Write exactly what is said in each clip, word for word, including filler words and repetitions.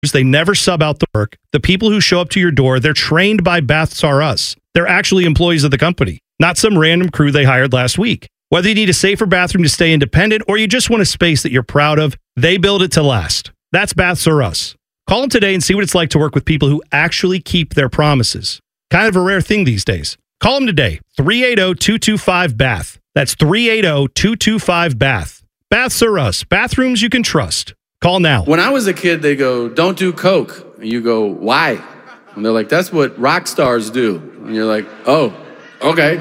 They never sub out the work. The people who show up to your door, they're trained by Baths R Us. They're actually employees of the company, not some random crew they hired last week. Whether you need a safer bathroom to stay independent or you just want a space that you're proud of, they build it to last. That's Baths R Us. Call them today and see what it's like to work with people who actually keep their promises. Kind of a rare thing these days. Call them today, three eight zero, two two five, B A T H. That's three eight zero, two two five, B A T H. Baths R Us. Bathrooms you can trust. Call now. When I was a kid, they go, don't do coke. And you go, why? And they're like, that's what rock stars do. And you're like, oh, okay.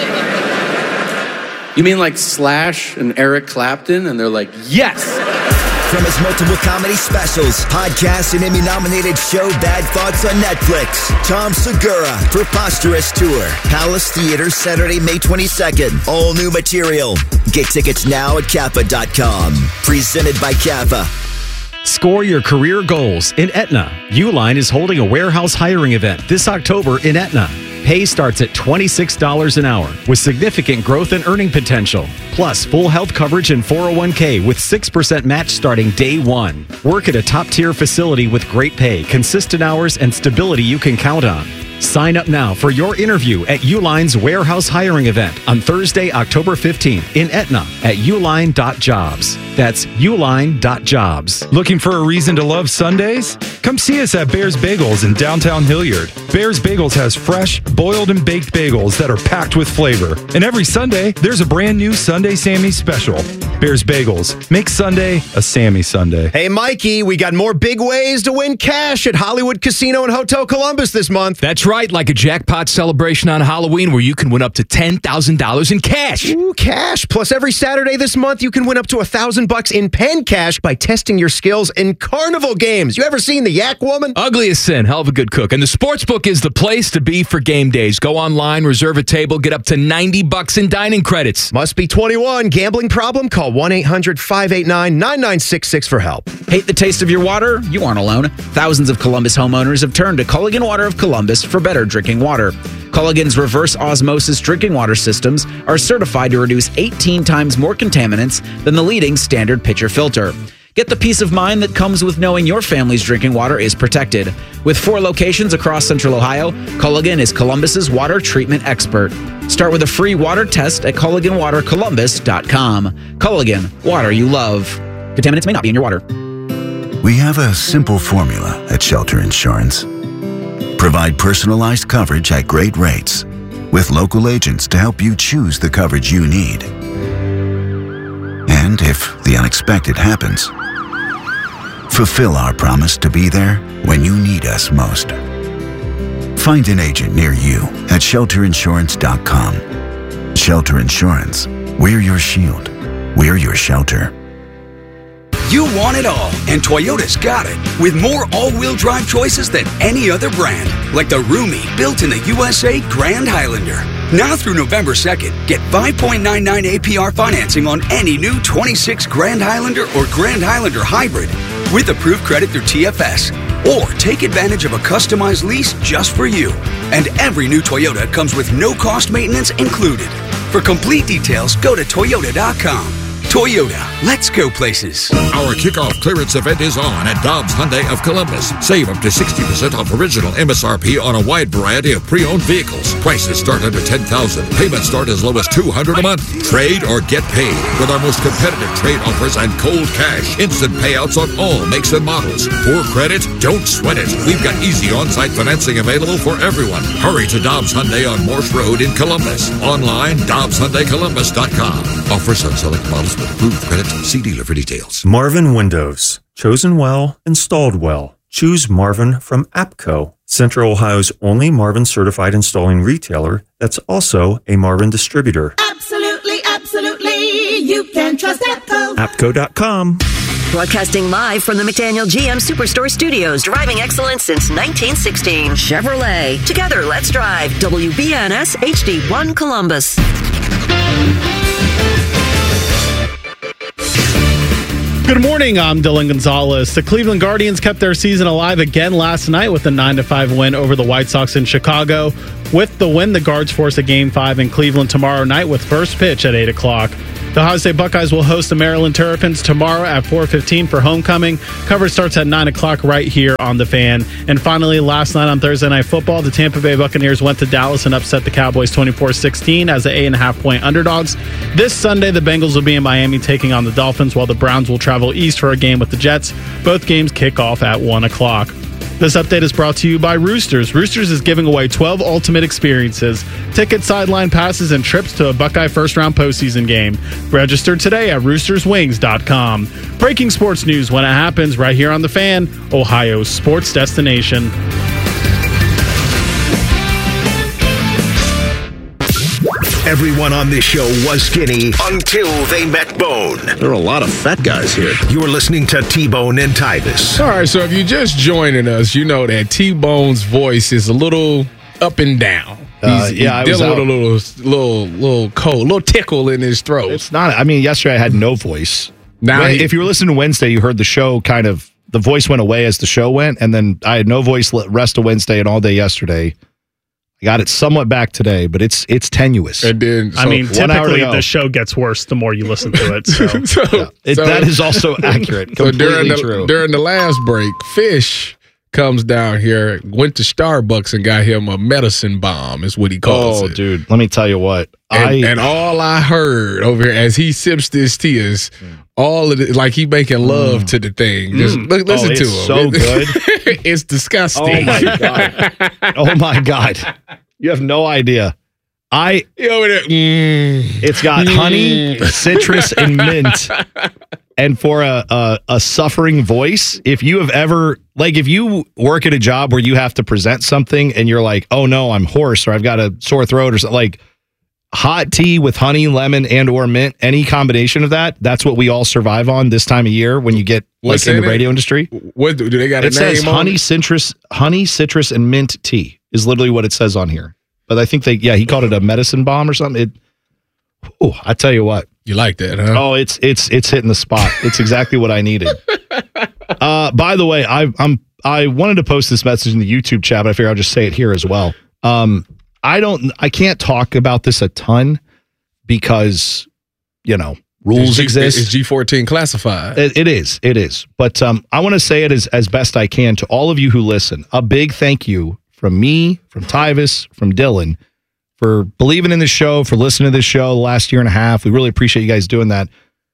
You mean like Slash and Eric Clapton? And they're like, yes. From his multiple comedy specials, podcasts, and Emmy-nominated show Bad Thoughts on Netflix, Tom Segura, Preposterous Tour, Palace Theater, Saturday, May twenty-second. All new material. Get tickets now at kappa dot com. Presented by Kappa. Score your career goals in Aetna. Uline is holding a warehouse hiring event this October in Aetna. Pay starts at twenty-six dollars an hour with significant growth and earning potential. Plus, full health coverage and four oh one k with six percent match starting day one. Work at a top-tier facility with great pay, consistent hours, and stability you can count on. Sign up now for your interview at Uline's warehouse hiring event on Thursday, October fifteenth in Aetna at uline dot jobs. That's uline dot jobs. Looking for a reason to love Sundays? Come see us at Bear's Bagels in downtown Hilliard. Bear's Bagels has fresh, boiled and baked bagels that are packed with flavor. And every Sunday, there's a brand new Sunday Sammy special. Bear's Bagels. Make Sunday a Sammy Sunday. Hey, Mikey, we got more big ways to win cash at Hollywood Casino and Hotel Columbus this month. That's right, like a jackpot celebration on Halloween where you can win up to ten thousand dollars in cash. Ooh, cash. Plus, every Saturday this month, you can win up to one thousand bucks in pen cash by testing your skills in carnival games. You ever seen the Yak Woman? Ugly as sin. Hell of a good cook. And the Sportsbook is the place to be for game days. Go online, reserve a table, get up to ninety bucks in dining credits. Must be twenty-one. Gambling problem? Call one eight hundred, five eight nine, nine nine six six for help. Hate the taste of your water? You aren't alone. Thousands of Columbus homeowners have turned to Culligan Water of Columbus for better drinking water. Culligan's reverse osmosis drinking water systems are certified to reduce eighteen times more contaminants than the leading standard pitcher filter. Get the peace of mind that comes with knowing your family's drinking water is protected. With four locations across Central Ohio, Culligan is Columbus's water treatment expert. Start with a free water test at culligan water columbus dot com. Culligan, water you love. Contaminants may not be in your water. We have a simple formula at Shelter Insurance. Provide personalized coverage at great rates with local agents to help you choose the coverage you need. And if the unexpected happens, fulfill our promise to be there when you need us most. Find an agent near you at shelter insurance dot com. Shelter Insurance. We're your shield. We're your shelter. You want it all, and Toyota's got it. With more all-wheel drive choices than any other brand. Like the roomy, built in the U S A Grand Highlander. Now through November second, get five point nine nine A P R financing on any new twenty-six Grand Highlander or Grand Highlander Hybrid with approved credit through T F S. Or take advantage of a customized lease just for you. And every new Toyota comes with no-cost maintenance included. For complete details, go to toyota dot com. Toyota, let's go places. Our kickoff clearance event is on at Dobbs Hyundai of Columbus. Save up to sixty percent off original M S R P on a wide variety of pre-owned vehicles. Prices start under ten thousand dollars. Payments start as low as two hundred dollars a month. Trade or get paid with our most competitive trade offers and cold cash. Instant payouts on all makes and models. For credit, don't sweat it. We've got easy on-site financing available for everyone. Hurry to Dobbs Hyundai on Morse Road in Columbus. Online, Dobbs Hyundai Columbus dot com. Offers on select models with approved credit. See dealer for details. Marvin Windows. Chosen well, installed well. Choose Marvin from APCO, Central Ohio's only Marvin certified installing retailer that's also a Marvin distributor. Absolutely, absolutely. You can trust APCO. APCO dot com. Broadcasting live from the McDaniel G M Superstore Studios. Driving excellence since nineteen sixteen. Chevrolet. Together, let's drive. W B N S H D one Columbus. Good morning, I'm Dylan Gonzalez. The Cleveland Guardians kept their season alive again last night with a nine to five win over the White Sox in Chicago. With the win, the Guards force a Game five in Cleveland tomorrow night with first pitch at eight o'clock. The Ohio State Buckeyes will host the Maryland Terrapins tomorrow at four fifteen for homecoming. Coverage starts at nine o'clock right here on The Fan. And finally, last night on Thursday Night Football, the Tampa Bay Buccaneers went to Dallas and upset the Cowboys twenty-four sixteen as the eight and a half point underdogs. This Sunday, the Bengals will be in Miami taking on the Dolphins, while the Browns will travel east for a game with the Jets. Both games kick off at one o'clock. This update is brought to you by Roosters. Roosters is giving away twelve ultimate experiences, tickets, sideline passes, and trips to a Buckeye first-round postseason game. Register today at roosters wings dot com. Breaking sports news when it happens right here on The Fan, Ohio's sports destination. Everyone on this show was skinny until they met Bone. There are a lot of fat guys here. You're listening to T-Bone and Tyvis. All right, so if you're just joining us, you know that T-Bone's voice is a little up and down. Uh, he's, yeah, he's I was dealing with a little, little, little cold, little tickle in his throat. It's not. I mean, yesterday I had no voice. Now, When- he- if you were listening to Wednesday, you heard the show kind of the voice went away as the show went, and then I had no voice le- rest of Wednesday and all day yesterday. I got it somewhat back today, but it's it's tenuous. And then, I mean, typically the show gets worse the more you listen to it. So, so, Yeah, it, so- that is also accurate. So Completely during the, true. during the last break, Fish comes down here, went to Starbucks and got him a medicine bomb, is what he calls oh, it. dude, let me tell you what. And, I and all I heard over here as he sips this tea is all of it, like he making love to the thing. Just Mm. li- listen Oh, to it's him. so It- good. It's disgusting. Oh my god. Oh my god. You have no idea. I You over there, mm, it's got Mm. honey, citrus, and mint. And for a, a a suffering voice, if you have ever like if you work at a job where you have to present something and you're like, oh no, I'm hoarse or I've got a sore throat or something, like hot tea with honey, lemon, and or mint, any combination of that, that's what we all survive on this time of year when you get What's like in in the it? radio industry. what do they got? A It says name on honey, it? citrus, honey, citrus, and mint tea is literally what it says on here. But I think they, yeah, he called it a medicine bomb or something. It, oh, I tell you what. You like that, huh? Oh, it's it's it's hitting the spot. It's exactly what I needed. Uh, by the way, I I'm I wanted to post this message in the YouTube chat, but I figure I'll just say it here as well. Um, I don't, I can't talk about this a ton because you know rules Is G- exist. Is G fourteen classified? It, it is. It is. But um, I want to say it as, as best I can to all of you who listen. A big thank you from me, from Tyvis, from Dylan, for believing in this show, for listening to this show the last year and a half. We really appreciate you guys doing that.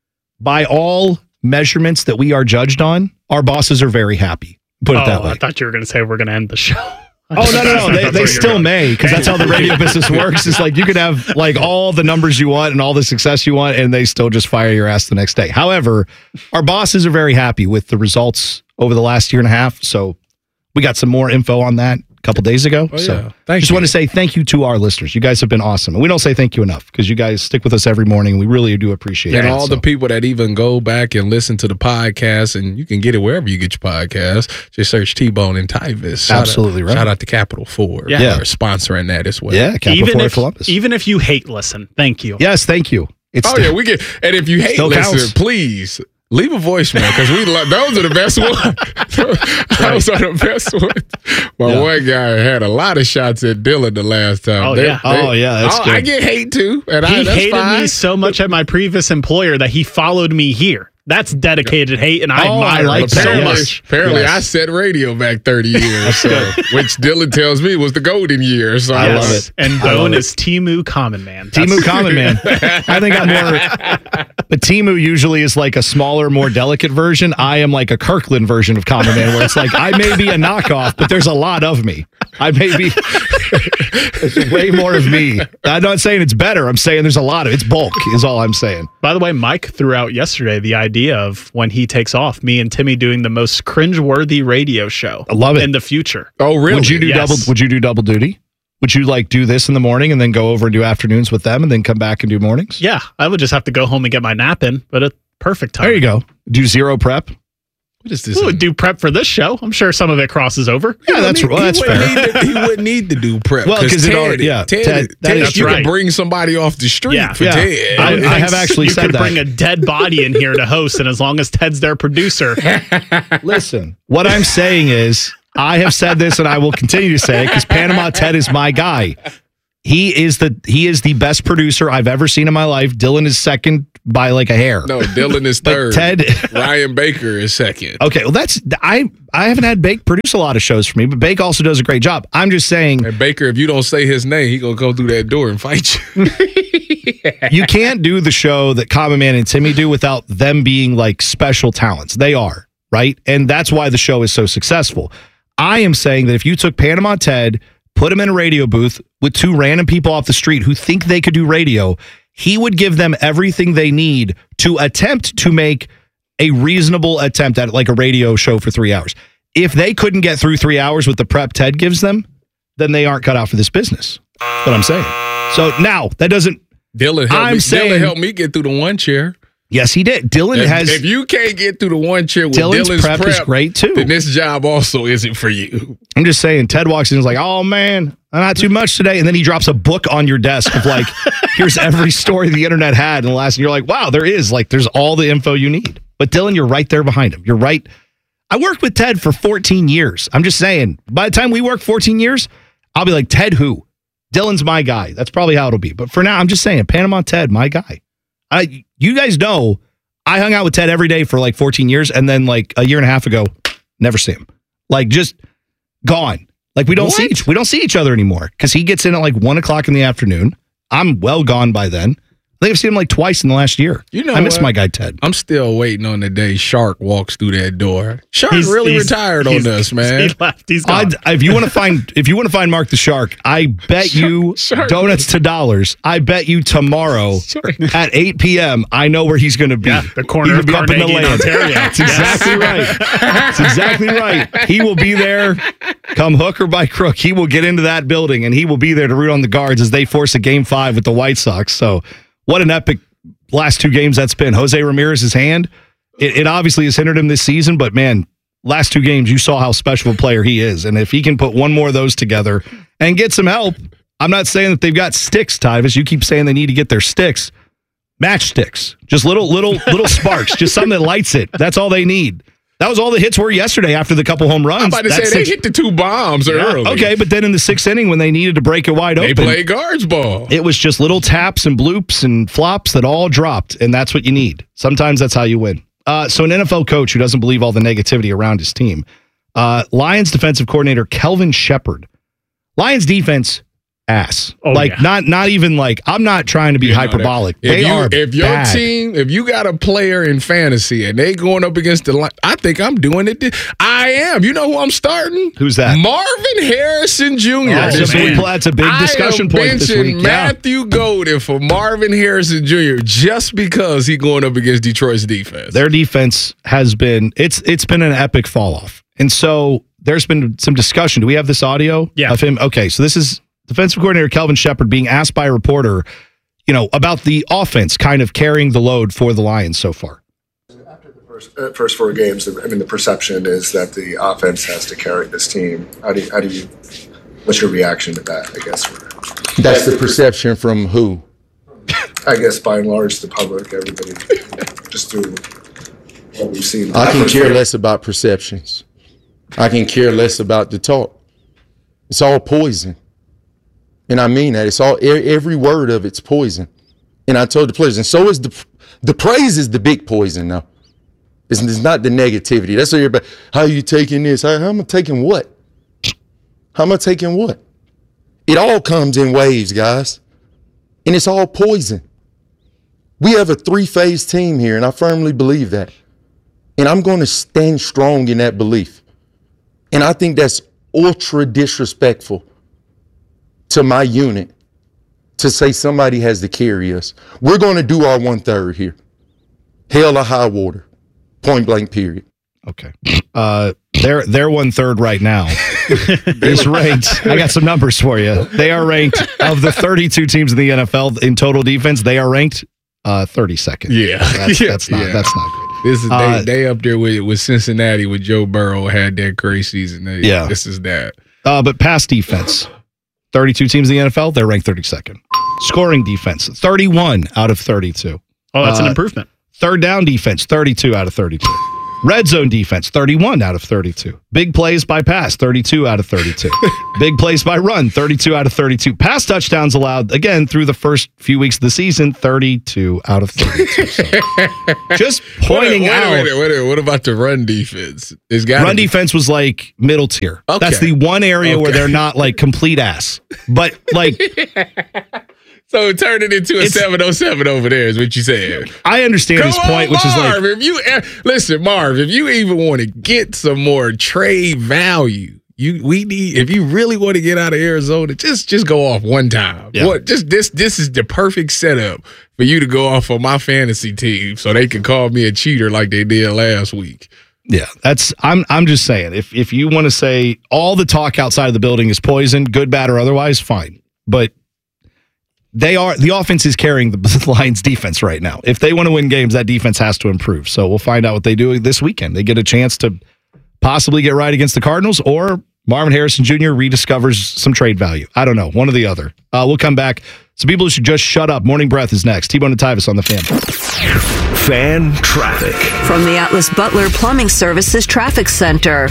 By all measurements that we are judged on, our bosses are very happy. Put it oh, that way. I thought you were going to say we're going to end the show. Oh, no, no, no. They, they still may, because that's how the radio business works. It's like you could have like all the numbers you want and all the success you want, and they still just fire your ass the next day. However, our bosses are very happy with the results over the last year and a half. So we got some more info on that a couple days ago. Oh, so yeah. Thank just you. want to say thank you to our listeners. You guys have been awesome. And we don't say thank you enough because you guys stick with us every morning. We really do appreciate And it. all So- the people that even go back and listen to the podcast, and you can get it wherever you get your podcast. Just search T-Bone and Tyvis. Shout Absolutely out, right. Shout out to Capital Four Yeah. for sponsoring that as well. Yeah, Capital even Florida if, Columbus. even if you hate listen, thank you. Yes, thank you. It's Oh yeah, we get. And if you hate Still listening, counts. please leave a voicemail because we lo- those are the best ones. Those are the best ones. My Yeah. one guy had a lot of shots at Dylan the last time. Oh, yeah. Oh, yeah, that's oh, I good. get hate too, and I, He that's hated fine. me so much at my previous employer that he followed me here. That's dedicated hate, and I Oh, I admire like it that. so Apparently, much. apparently Yes. I set radio back thirty years, so, which Dylan tells me was the golden years. So I I love Yes. it. And I love Bone it. is Timu Common Man. Timu That's- Common Man. I think I'm more, but Timu usually is like a smaller, more delicate version. I am like a Kirkland version of Common Man, where it's like I may be a knockoff, but there's a lot of me. I may be. There's way more of me. I'm not saying it's better. I'm saying there's a lot of it's bulk. Is all I'm saying. By the way, Mike threw out yesterday the idea of when he takes off, me and Timmy doing the most cringeworthy radio show. I love it. In the future. Oh, really? Would you do Yes. double? Would you do double duty? Would you like do this in the morning and then go over and do afternoons with them and then come back and do mornings? Yeah, I would just have to go home and get my nap in, but a perfect time. There you go. Do zero prep. What is this? We would do prep for this show. I'm sure some of it crosses over. Yeah, that's well, that's he fair. Wouldn't need to, he wouldn't need to do prep. Well, 'cause it Ted, already- yeah, Ted, Ted- that Ted, is you true. can bring somebody off the street Yeah. for Yeah. Ted. I- I have actually you said could that. bring a dead body in here to host, and as long as Ted's their producer, Listen, what I'm saying is, I have said this and I will continue to say it because Panama Ted is my guy. He is the he is the best producer I've ever seen in my life. Dylan is second by like a hair. No, Dylan is But third. Ted, Ryan Baker is second. okay, well that's I I haven't had Bake produce a lot of shows for me, but Bake also does a great job. I'm just saying, And Baker, if you don't say his name, he gonna go through that door and fight you. you can't do the show that Common Man and Timmy do without them being like special talents. They are, right? And that's why the show is so successful. I am saying that if you took Panama Ted, put him in a radio booth with two random people off the street who think they could do radio, he would give them everything they need to attempt to make a reasonable attempt at like a radio show for three hours. If they couldn't get through three hours with the prep Ted gives them, then they aren't cut out for this business. That's what I'm saying. So now that doesn't. Dylan helped, I'm me, saying, Dylan helped me get through the one chair. Yes, he did. Dylan If, has. if you can't get through the one chair with Dylan's Dylan's prep is great, too. then this job also isn't for you. I'm just saying, Ted walks in and is like, oh man, not too much today. And then he drops a book on your desk of like, here's every story the internet had in the last, and you're like, wow, there is. Like, there's all the info you need. But Dylan, you're right there behind him. You're right. I worked with Ted for fourteen years. I'm just saying, by the time we work fourteen years, I'll be like, Ted who? Dylan's my guy. That's probably how it'll be. But for now, I'm just saying, Panama Ted, my guy. I, you guys know, I hung out with Ted every day for like fourteen years, and then like a year and a half ago, never see him. Like just gone. Like we don't What? see each, we don't see each other anymore because he gets in at like one o'clock in the afternoon. I'm well gone by then. I think I've seen him like twice in the last year. You know, I miss what? my guy Ted. I'm still waiting on the day Shark walks through that door. Shark He's- really he's- retired he's- on us, man. He left. He's gone. I'd, if you want to find, if you want to find Mark the Shark, I bet you Shark- donuts to dollars. I bet you tomorrow at eight p.m. I know where he's going to be. Yeah, the corner He'll of be up in the Carnegie and land. Ontario. That's exactly right. That's exactly right. He will be there. Come hook or by crook, he will get into that building and he will be there to root on the Guards as they force a game five with the White Sox. So, what an epic last two games that's been. Jose Ramirez's hand, it, it obviously has hindered him this season, but man, last two games, you saw how special a player he is. And if he can put one more of those together and get some help, I'm not saying that they've got sticks, Tyvis. You keep saying they need to get their sticks. Matchsticks. Just little, little, little sparks. Just something that lights it. That's all they need. That was all the hits were yesterday after the couple home runs. I'm about to That's say they six- hit the two bombs Yeah, early. okay, but then in the sixth inning when they needed to break it wide They open, played guards ball. it was just little taps and bloops and flops that all dropped, and that's what you need. Sometimes that's how you win. Uh, so an N F L coach who doesn't believe all the negativity around his team, uh, Lions defensive coordinator Kelvin Shepard. Lions defense ass. Oh, like yeah. not not even like I'm not trying to be You know, hyperbolic. If They you, are if your bad. team, if you got a player in fantasy and they going up against the line, I think I'm doing it. thi- I am. You know who I'm starting? Who's that? Marvin Harrison Junior Oh, this so we week. pull- that's a big discussion I am point this benching week, yeah. Matthew Golden for Marvin Harrison Junior just because he going up against Detroit's defense. Their defense has been it's it's been an epic fall off. And so there's been some discussion. Do we have this audio Yeah. of him? Okay, so this is defensive coordinator Kelvin Shepard being asked by a reporter, you know, about the offense kind of carrying the load for the Lions so far. First, uh, first four games, I mean, the perception is that the offense has to carry this team. How do you, how do you, what's your reaction to that, I guess? That's the perception from who? I guess by and large, the public, everybody, just through what we've seen. I can care less about perceptions. I can care less about the talk. It's all poison. And I mean that. It's all, e- every word of it's poison. And I told the players, and so is the, the praise is the big poison now. It's, it's not the negativity. That's what everybody, how are you taking this? How, how am I taking what? How am I taking what? It all comes in waves, guys. And it's all poison. We have a three-phase team here, and I firmly believe that. And I'm going to stand strong in that belief. And I think that's ultra disrespectful to my unit to say somebody has to carry us. We're going to do our one-third here. Hell or high water. Point blank, period. Okay. Uh, they're they're one third right now. Is ranked. I got some numbers for you. They are ranked of the thirty-two teams in the N F L in total defense. They are ranked uh, thirty-second. Yeah, that's, yeah, that's not yeah. that's not good. This is Uh, they, they up there with with Cincinnati with Joe Burrow had that crazy season. They, Yeah. this is that. Uh, but pass defense, thirty-two teams in the N F L. They're ranked thirty-second. Scoring defense, thirty-one out of thirty-two. Oh, that's an Uh, improvement. Third down defense, thirty-two out of thirty-two. Red zone defense, thirty-one out of thirty-two. Big plays by pass, thirty-two out of thirty-two. Big plays by run, thirty-two out of thirty-two. Pass touchdowns allowed, again, through the first few weeks of the season, thirty-two out of thirty-two. So just pointing wait, wait, out. Wait, wait, wait, what about the run defense? It's got Run be- defense was like middle tier. Okay. That's the one area Okay. where they're not like complete ass. But like. So turn it into a seven oh seven over there is what you said. I understand Come his point, on, which is like. Marv, if you eh, listen, Marv, if you even want to get some more trade value, you we need if you really want to get out of Arizona, just just go off one time. Yeah. What just this this is the perfect setup for you to go off on my fantasy team so they can call me a cheater like they did last week. Yeah, that's I'm I'm just saying if if you want to say all the talk outside of the building is poison, good, bad, or otherwise, fine. But they are the offense is carrying the Lions defense right now. If they want to win games, that defense has to improve. So we'll find out what they do this weekend. They get a chance to possibly get right against the Cardinals, or Marvin Harrison Junior rediscovers some trade value. I don't know, one or the other. Uh, we'll come back. Some people who should just shut up. Morning Breath is next. T-Bone and Tyvis on the Fan. Fan traffic. From the Atlas Butler Plumbing Services Traffic Center.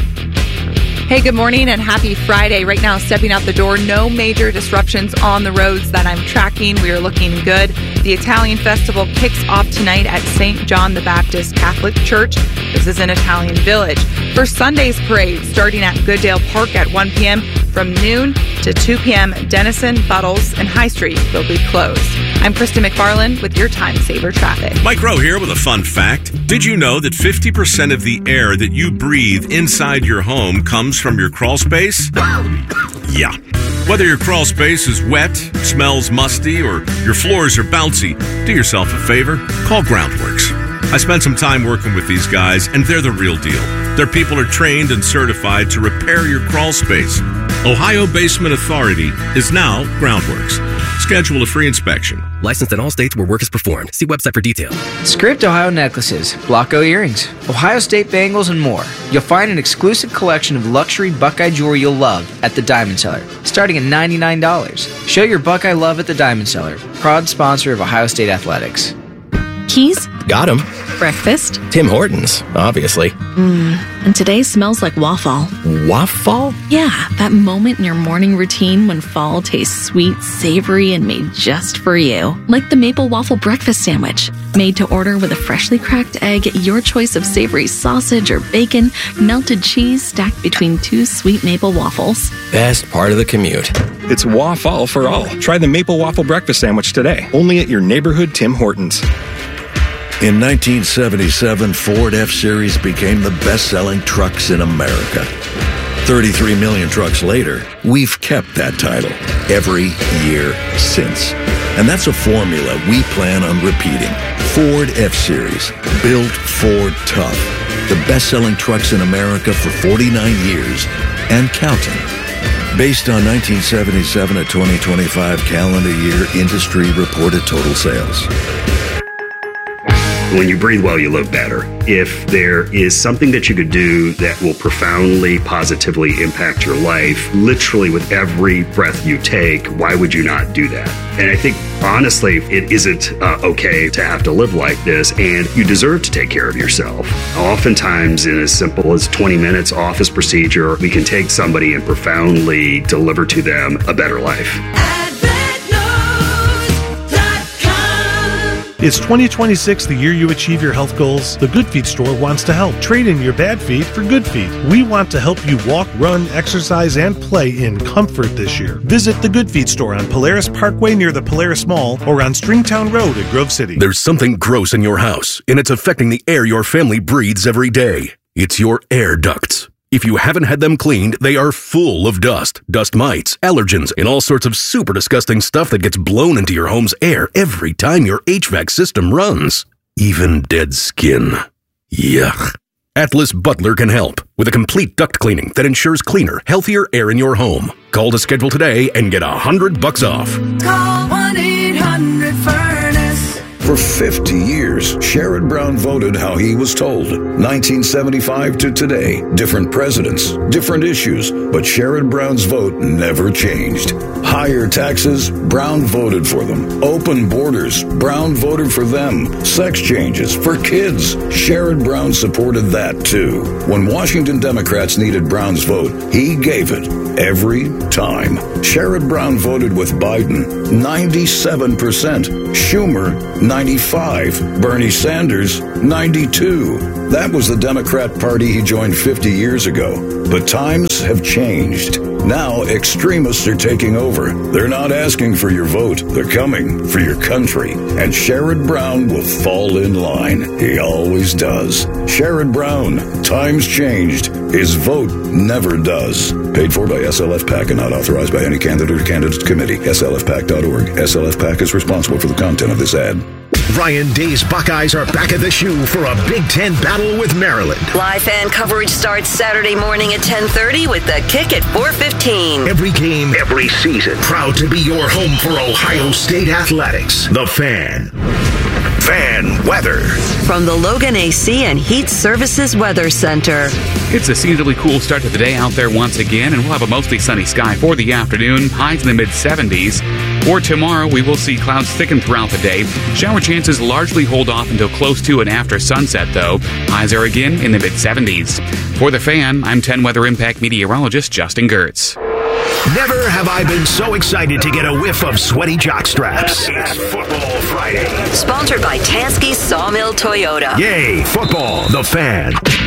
Hey, good morning and happy Friday. Right now, stepping out the door, no major disruptions on the roads that I'm tracking. We are looking good. The Italian Festival kicks off tonight at Saint John the Baptist Catholic Church. This is in Italian Village. For Sunday's parade, starting at Goodale Park at one p.m. from noon to two p.m., Denison, Buttles, and High Street will be closed. I'm Krista McFarland with your Time Saver Traffic. Mike Rowe here with a fun fact. Did you know that fifty percent of the air that you breathe inside your home comes from your crawl space? Yeah. Whether your crawl space is wet, smells musty, or your floors are bouncy, do yourself a favor, call Groundworks. I spent some time working with these guys, and they're the real deal. Their people are trained and certified to repair your crawl space. Ohio Basement Authority is now Groundworks. Schedule a free inspection. Licensed in all states where work is performed. See website for details. Script Ohio necklaces, Blocko earrings, Ohio State bangles, and more. You'll find an exclusive collection of luxury Buckeye jewelry you'll love at the Diamond Cellar, starting at ninety-nine dollars. Show your Buckeye love at the Diamond Cellar, proud sponsor of Ohio State Athletics. Keys? Got him. Breakfast? Tim Hortons, obviously. Mmm. And today smells like waffle. Waffle? Yeah, that moment in your morning routine when fall tastes sweet, savory, and made just for you. Like the maple waffle breakfast sandwich. Made to order with a freshly cracked egg, your choice of savory sausage or bacon, melted cheese stacked between two sweet maple waffles. Best part of the commute. It's waffle for all. Try the maple waffle breakfast sandwich today. Only at your neighborhood Tim Hortons. In nineteen seventy-seven, Ford F-Series became the best-selling trucks in America. thirty-three million trucks later, we've kept that title every year since. And that's a formula we plan on repeating. Ford F-Series, built Ford tough. The best-selling trucks in America for forty-nine years and counting. Based on nineteen seventy-seven to twenty twenty-five calendar year industry reported total sales. When you breathe well, you live better. If there is something that you could do that will profoundly, positively impact your life, literally with every breath you take, why would you not do that? And I think, honestly, it isn't uh, okay to have to live like this, and you deserve to take care of yourself. Oftentimes, in as simple as twenty minutes office procedure, we can take somebody and profoundly deliver to them a better life. It's twenty twenty-six, the year you achieve your health goals. The Good Feet store wants to help. Trade in your bad feet for good feet. We want to help you walk, run, exercise, and play in comfort this year. Visit the Good Feet store on Polaris Parkway near the Polaris Mall or on Stringtown Road in Grove City. There's something gross in your house, and it's affecting the air your family breathes every day. It's your air ducts. If you haven't had them cleaned, they are full of dust, dust mites, allergens, and all sorts of super disgusting stuff that gets blown into your home's air every time your H V A C system runs. Even dead skin. Yuck. Atlas Butler can help with a complete duct cleaning that ensures cleaner, healthier air in your home. Call to schedule today and get a hundred bucks off. Call one eight hundred furnace. For For fifty years, Sherrod Brown voted how he was told. nineteen seventy-five to today, different presidents, different issues, but Sherrod Brown's vote never changed. Higher taxes, Brown voted for them. Open borders, Brown voted for them. Sex changes for kids, Sherrod Brown supported that too. When Washington Democrats needed Brown's vote, he gave it every time. Sherrod Brown voted with Biden, ninety-seven percent. Schumer, ninety-five. Bernie Sanders, ninety-two. That was the Democrat Party he joined fifty years ago. But times have changed. Now extremists are taking over. They're not asking for your vote. They're coming for your country. And Sherrod Brown will fall in line. He always does. Sherrod Brown. Times changed. His vote never does. Paid for by S L F PAC and not authorized by any candidate or candidates committee. S L F PAC dot org. S L F PAC is responsible for the content of this ad. Ryan Day's Buckeyes are back at the shoe for a Big Ten battle with Maryland. Live fan coverage starts Saturday morning at ten thirty with the kick at four fifteen. Every game, every season. Proud to be your home for Ohio State athletics. The Fan. Fan weather. From the Logan A C and Heat Services Weather Center. It's a seasonably cool start to the day out there once again, and we'll have a mostly sunny sky for the afternoon, highs in the mid seventies. For tomorrow, we will see clouds thicken throughout the day. Shower chances largely hold off until close to and after sunset, though. Highs are again in the mid seventies. For The Fan, I'm ten Weather Impact meteorologist Justin Gertz. Never have I been so excited to get a whiff of sweaty jockstraps. It's Football Friday. Sponsored by Tansky Sawmill Toyota. Yay, football, the Fan.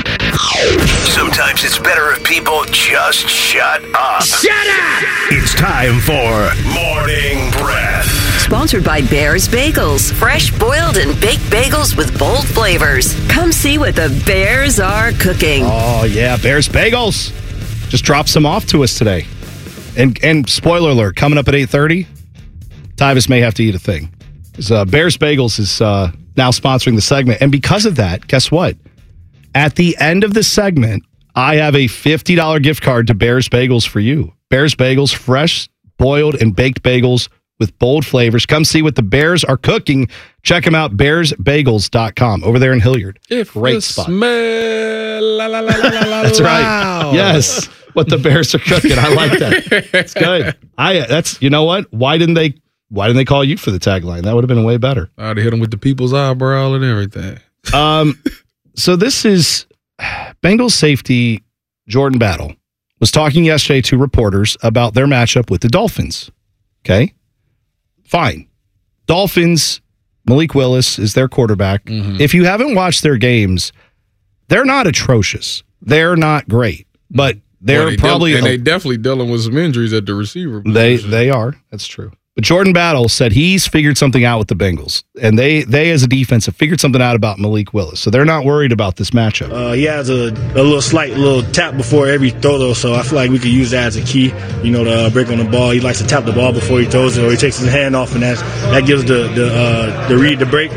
Sometimes it's better if people just shut up. Shut up! It's time for Morning Breath. Sponsored by Bears Bagels. Fresh boiled and baked bagels with bold flavors. Come see what the Bears are cooking. Oh, yeah, Bears Bagels. Just dropped some off to us today. And and spoiler alert, coming up at eight thirty, Tyvis may have to eat a thing. Uh, Bears Bagels is uh, now sponsoring the segment. And because of that, guess what? At the end of the segment, I have a fifty dollars gift card to Bears Bagels for you. Bears Bagels, fresh, boiled, and baked bagels with bold flavors. Come see what the Bears are cooking. Check them out, bears bagels dot com, over there in Hilliard. If Great spot. Smell, la, la, la, la, la, That's right. wow. Yes. What the Bears are cooking. I like that. It's good. I that's you know what? Why didn't they why didn't they call you for the tagline? That would have been way better. I'd have hit them with the people's eyebrow and everything. Um so this is Bengals safety Jordan Battle was talking yesterday to reporters about their matchup with the Dolphins. Okay? Fine. Dolphins, Malik Willis is their quarterback. Mm-hmm. If you haven't watched their games, they're not atrocious. They're not great. But They're well, they probably deal- and they definitely dealing with some injuries at the receiver position. They they are. That's true. But Jordan Battle said he's figured something out with the Bengals, and they they as a defense have figured something out about Malik Willis, so they're not worried about this matchup. Uh, he has a, a little slight little tap before every throw, though, so I feel like we could use that as a key. You know, to uh, break on the ball. He likes to tap the ball before he throws it, or he takes his hand off, and that that gives the the uh, the read the break.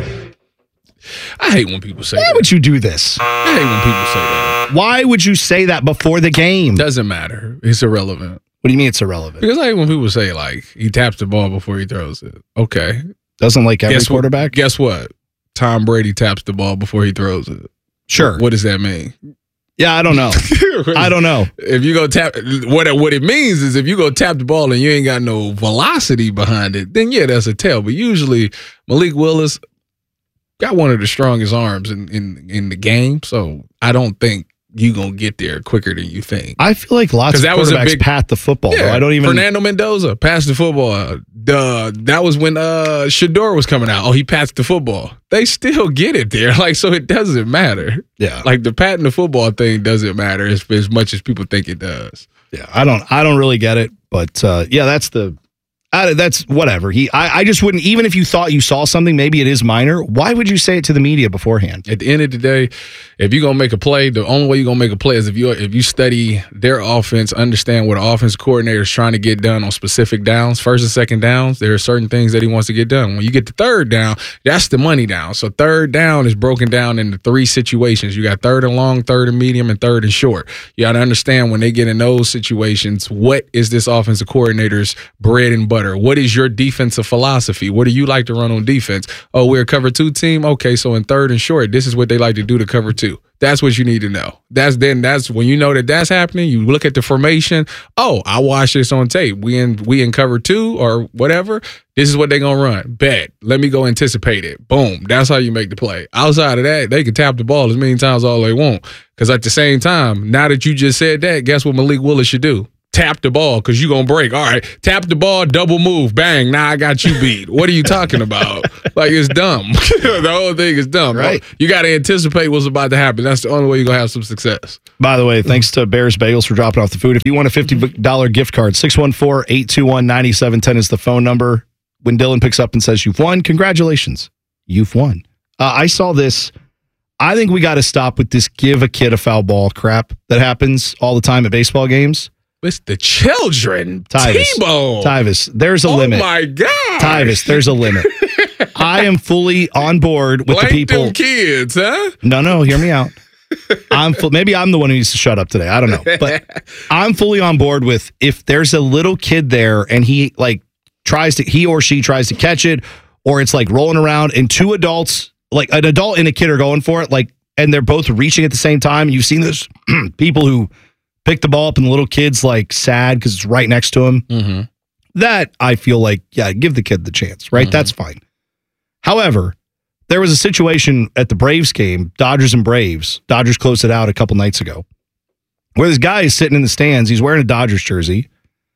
I hate when people say Why that. would you do this? I hate when people say that. Why would you say that before the game? Doesn't matter. It's irrelevant. What do you mean it's irrelevant? Because I hate when people say, like, he taps the ball before he throws it. Okay. Doesn't like every guess quarterback? What, guess what? Tom Brady taps the ball before he throws it. Sure. What does that mean? Yeah, I don't know. I don't know. If you go tap, what it, what it means is if you go tap the ball and you ain't got no velocity behind it, then yeah, that's a tell. But usually Malik Willis got one of the strongest arms in, in, in the game, so I don't think you gonna get there quicker than you think. I feel like lots of that quarterbacks was a big, pat the football. Yeah, though. I don't even. Fernando Mendoza passed the football. Duh, that was when uh, Shador was coming out. Oh, he passed the football. They still get it there, like so. It doesn't matter. Yeah, like the patting the football thing doesn't matter as, as much as people think it does. Yeah, I don't. I don't really get it, but uh, yeah, that's the. I, that's whatever. He, I, I just wouldn't. Even if you thought you saw something, maybe it is minor. Why would you say it to the media beforehand? At the end of the day, if you're gonna make a play, the only way you're gonna make a play is if you if you study their offense, understand what an offense coordinator is trying to get done on specific downs, first and second downs. There are certain things that he wants to get done. When you get to third down, that's the money down. So third down is broken down into three situations. You got third and long, third and medium, and third and short. You got to understand when they get in those situations, what is this offensive coordinator's bread and butter? butter. What is your defensive philosophy? What do you like to run on defense? Oh, we're a cover two team. Okay, so in third and short, this is what they like to do to cover two. That's what you need to know. That's then that's when you know that that's happening. You look at the formation. Oh, I watched this on tape. We in we in cover two or whatever. This is what they're gonna run. Bet. Let me go anticipate it. Boom. That's how you make the play. Outside of that, they can tap the ball as many times all they want. Because at the same time, now that you just said that, guess what Malik Willis should do? Tap the ball because you're going to break. All right, tap the ball, double move, bang, now I got you beat. What are you talking about? Like, it's dumb. The whole thing is dumb. Right. You got to anticipate what's about to happen. That's the only way you're going to have some success. By the way, thanks to Bears Bagels for dropping off the food. If you want a fifty dollars gift card, six one four, eight two one, nine seven one zero is the phone number. When Dylan picks up and says, you've won, congratulations. You've won. Uh, I saw this. I think we got to stop with this give a kid a foul ball crap that happens all the time at baseball games. It's the children. Tyvis, T-Bone. Tyvis, there's a oh limit. Oh, my God. Tyvis, there's a limit. I am fully on board with Blame the people. Them kids, huh? No, no, hear me out. I'm fu- maybe I'm the one who needs to shut up today. I don't know. But I'm fully on board with if there's a little kid there and he like tries to, he or she tries to catch it, or it's like rolling around and two adults, like an adult and a kid are going for it, like, and they're both reaching at the same time. You've seen this people who pick the ball up and the little kid's like sad because it's right next to him. Mm-hmm. That I feel like, yeah, give the kid the chance, right? Mm-hmm. That's fine. However, there was a situation at the Braves game, Dodgers and Braves. Dodgers closed it out a couple nights ago, where this guy is sitting in the stands. He's wearing a Dodgers jersey.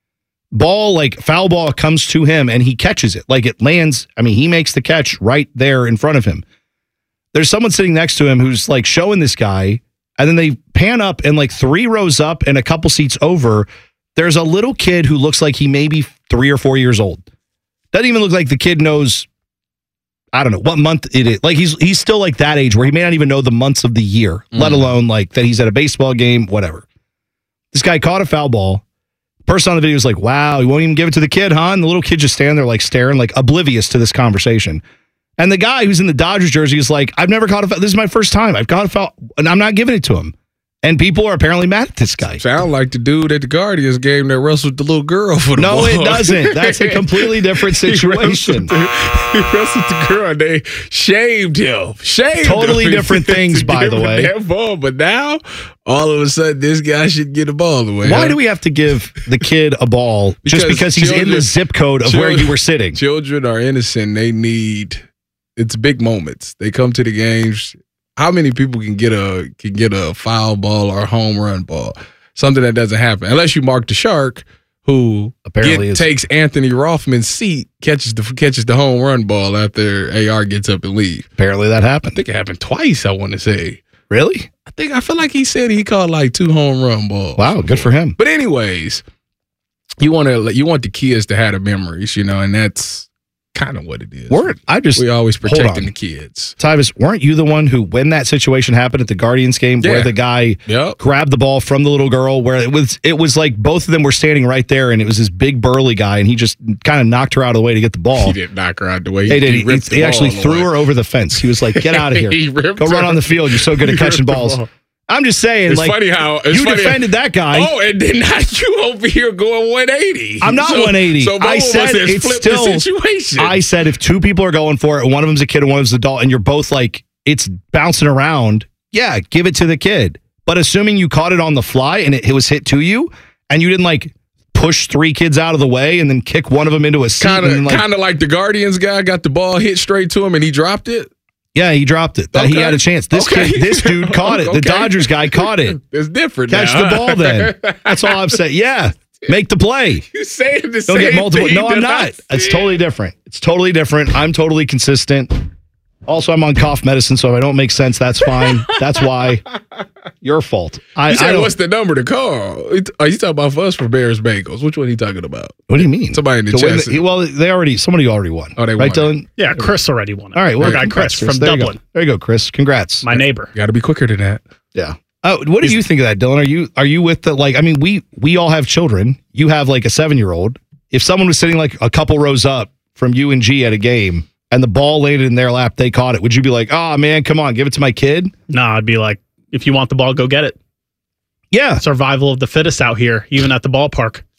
Ball, like foul ball, comes to him and he catches it. Like it lands. I mean, he makes the catch right there in front of him. There's someone sitting next to him who's like showing this guy. And then they pan up and like three rows up and a couple seats over, there's a little kid who looks like he may be three or four years old. Doesn't even look like the kid knows, I don't know, what month it is. Like he's he's still like that age where he may not even know the months of the year, mm. let alone like that he's at a baseball game, whatever. This guy caught a foul ball. Person on the video was like, wow, you won't even give it to the kid, huh? And the little kid just standing there like staring, like oblivious to this conversation. And the guy who's in the Dodgers jersey is like, I've never caught a foul. This is my first time. I've caught a foul, and I'm not giving it to him. And people are apparently mad at this guy. Sound like the dude at the Guardians game that wrestled the little girl for the no, ball. No, it doesn't. That's a completely different situation. he, wrestled the, he wrestled the girl, and they shaved him. Shaved totally him. different things, by the way. That ball, but now, all of a sudden, this guy should get a ball away. Why huh? do we have to give the kid a ball because just because he's children, in the zip code of children, where you were sitting? Children are innocent. They need... It's big moments. They come to the games. How many people can get a can get a foul ball or a home run ball? Something that doesn't happen unless you Mark the Shark, who apparently get, takes Anthony Rothman's seat, catches the catches the home run ball after A R gets up and leaves. Apparently that happened. I think it happened twice. I want to say. Really? I think I feel like he said he caught like two home run balls. Wow, good for him. But anyways, you want to you want the kids to have the memories, you know, and that's kind of what it is. Weren't I just we always protecting the kids. Tyvis, weren't you the one who, when that situation happened at the Guardians game, yeah. where the guy yep. grabbed the ball from the little girl, where it was it was like both of them were standing right there, and it was this big burly guy, and he just kind of knocked her out of the way to get the ball. He didn't knock her out of the way. He, he did. He, he, he actually threw away. her over the fence. He was like, "Get out of here! Go run on the field. You're so good at catching balls." I'm just saying, it's like, funny how it's you funny defended how, that guy. Oh, and then not you over here going one eighty. I'm not so, one eighty. So both I said of us it's flipped still. The situation. I said if two people are going for it, and one of them's a kid and one of them's an adult, and you're both like it's bouncing around, yeah, give it to the kid. But assuming you caught it on the fly and it, it was hit to you, and you didn't like push three kids out of the way and then kick one of them into a seat, kind of like, kind of like the Guardians guy got the ball hit straight to him and he dropped it. Yeah, he dropped it. Okay. He had a chance. This okay. kid, this dude caught it. The okay. Dodgers guy caught it. It's different. Catch now. the ball then. That's all I'm saying. Yeah, make the play. You saying the Don't same get multiple. thing No, I'm not. It's totally different. It's totally different. I'm totally consistent. Also, I'm on cough medicine, so if I don't make sense, that's fine. That's why. Your fault. I, you said, I what's the number to call? Are you talking about for us for Bears Bagels? Which one are you talking about? What do you mean? Somebody in the chat. The, well, they already, somebody already won. Oh, they right, won. Dylan? Yeah, Chris already won it. All right. Well, Our guy Chris, Chris from there Dublin. You there you go, Chris. Congrats. My neighbor. You got to be quicker than that. Yeah. Oh, what do He's, you think of that, Dylan? Are you are you with the, like, I mean, we we all have children. You have like a seven-year-old. If someone was sitting like a couple rows up from you and G at a game, and the ball landed in their lap, they caught it, would you be like, oh, man, come on, give it to my kid? No, nah, I'd be like, if you want the ball, go get it. Yeah. Survival of the fittest out here, even at the ballpark. Yeah.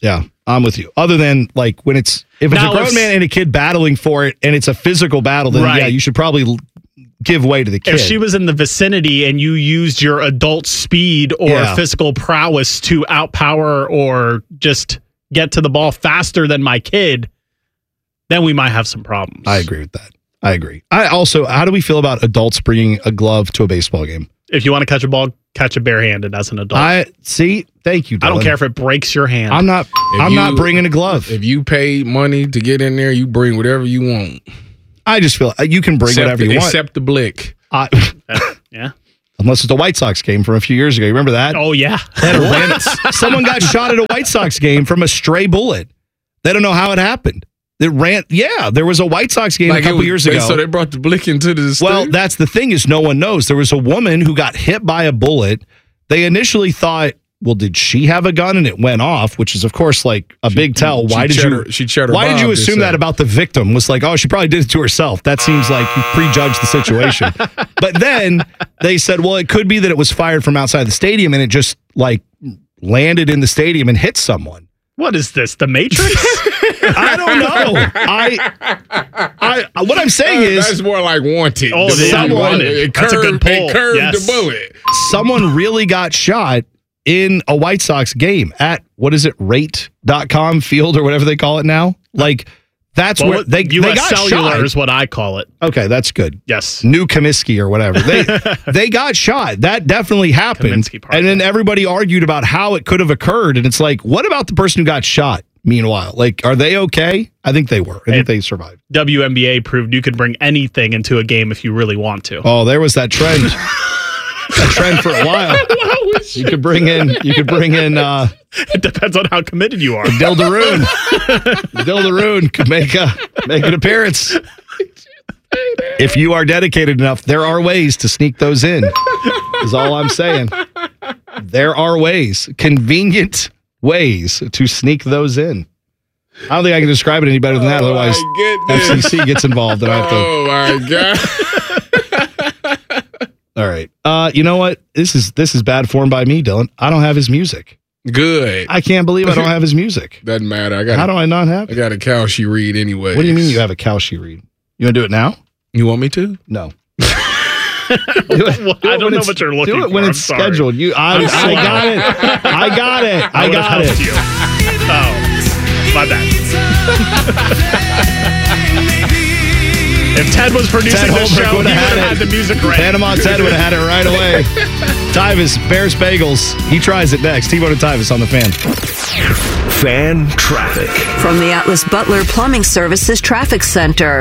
I'm with you. Other than like when it's if it's Now, a grown if- man and a kid battling for it and it's a physical battle, then Right. yeah, you should probably l- give way to the kid. If she was in the vicinity and you used your adult speed or Yeah. physical prowess to outpower or just get to the ball faster than my kid, then we might have some problems. I agree with that. I agree. I also, how do we feel about adults bringing a glove to a baseball game? If you want to catch a ball, catch it barehanded as an adult. I see. Thank you. I don't Dylan. care if it breaks your hand. I'm not. If I'm you- not bringing a glove. If you pay money to get in there, you bring whatever you want. I just feel you can bring Except whatever the- you want. Except the blick. I, yeah. Unless it's a White Sox game from a few years ago. You remember that? Oh yeah. They had a random- someone got shot at a White Sox game from a stray bullet. They don't know how it happened. It ran. Yeah, there was a White Sox game Like a it couple was- years they- ago. So they brought the blick into the Well, stadium? that's the thing is no one knows. There was a woman who got hit by a bullet. They initially thought, well, did she have a gun? And it went off, which is, of course, like a big tell. she Why did cheddar- you? she cheddar Why did you bombed assume that herself. about the victim? Was like, oh, she probably did it to herself. That seems like you prejudged the situation. But then they said, well, it could be that it was fired from outside the stadium and it just like landed in the stadium and hit someone. What is this? The Matrix? I don't know. I, I, what I'm saying Uh, is that's more like wanted. Oh, The yeah, bullet- wanted. It That's a curved, good pull. It curved Yes. the bullet. someone really got shot in a White Sox game at, what is it, rate dot com field or whatever they call it now. Like, that's Well, where they, U S they got Cellular shot. is what I call it. Okay, that's good. Yes. New Comiskey or whatever. They they got shot. That definitely happened. Kaminsky Park, And then everybody argued about how it could have occurred. And it's like, what about the person who got shot? Meanwhile, like, are they okay? I think they were. I think they survived. W N B A proved you could bring anything into a game if you really want to. Oh, there was that trend. that trend for a while. You could bring in. You could bring in. uh It depends on how committed you are. Dildaroon. Dildaroon could make a make an appearance. If you are dedicated enough, there are ways to sneak those in. Is all I'm saying. There are ways, convenient ways to sneak those in. I don't think I can describe it any better than that. Oh, Otherwise, my F C goodness. C gets involved, and I have to. Oh my god! All right. Uh, you know what? This is this is bad form by me, Dylan. I don't have his music. Good. I can't believe I don't have his music. Doesn't matter. I got. How do I not have I it? got a cow she read anyway. What do you mean you have a cow she read? You want to do it now? You want me to? No. I don't know what you're looking Do it for. when I'm it's sorry. scheduled. You, I, I'm I sorry. got it. I got it. I, would've got helped it. you. Oh, my bad. If Ted was producing Ted the Holbrook show, he would would've have had had it. the music ready. Panama Ted would have had it right away. Tyvis, Bears Bagels. He tries it next. T-Bone and Tyvis on the Fan. Fan traffic. From the Atlas Butler Plumbing Services Traffic Center.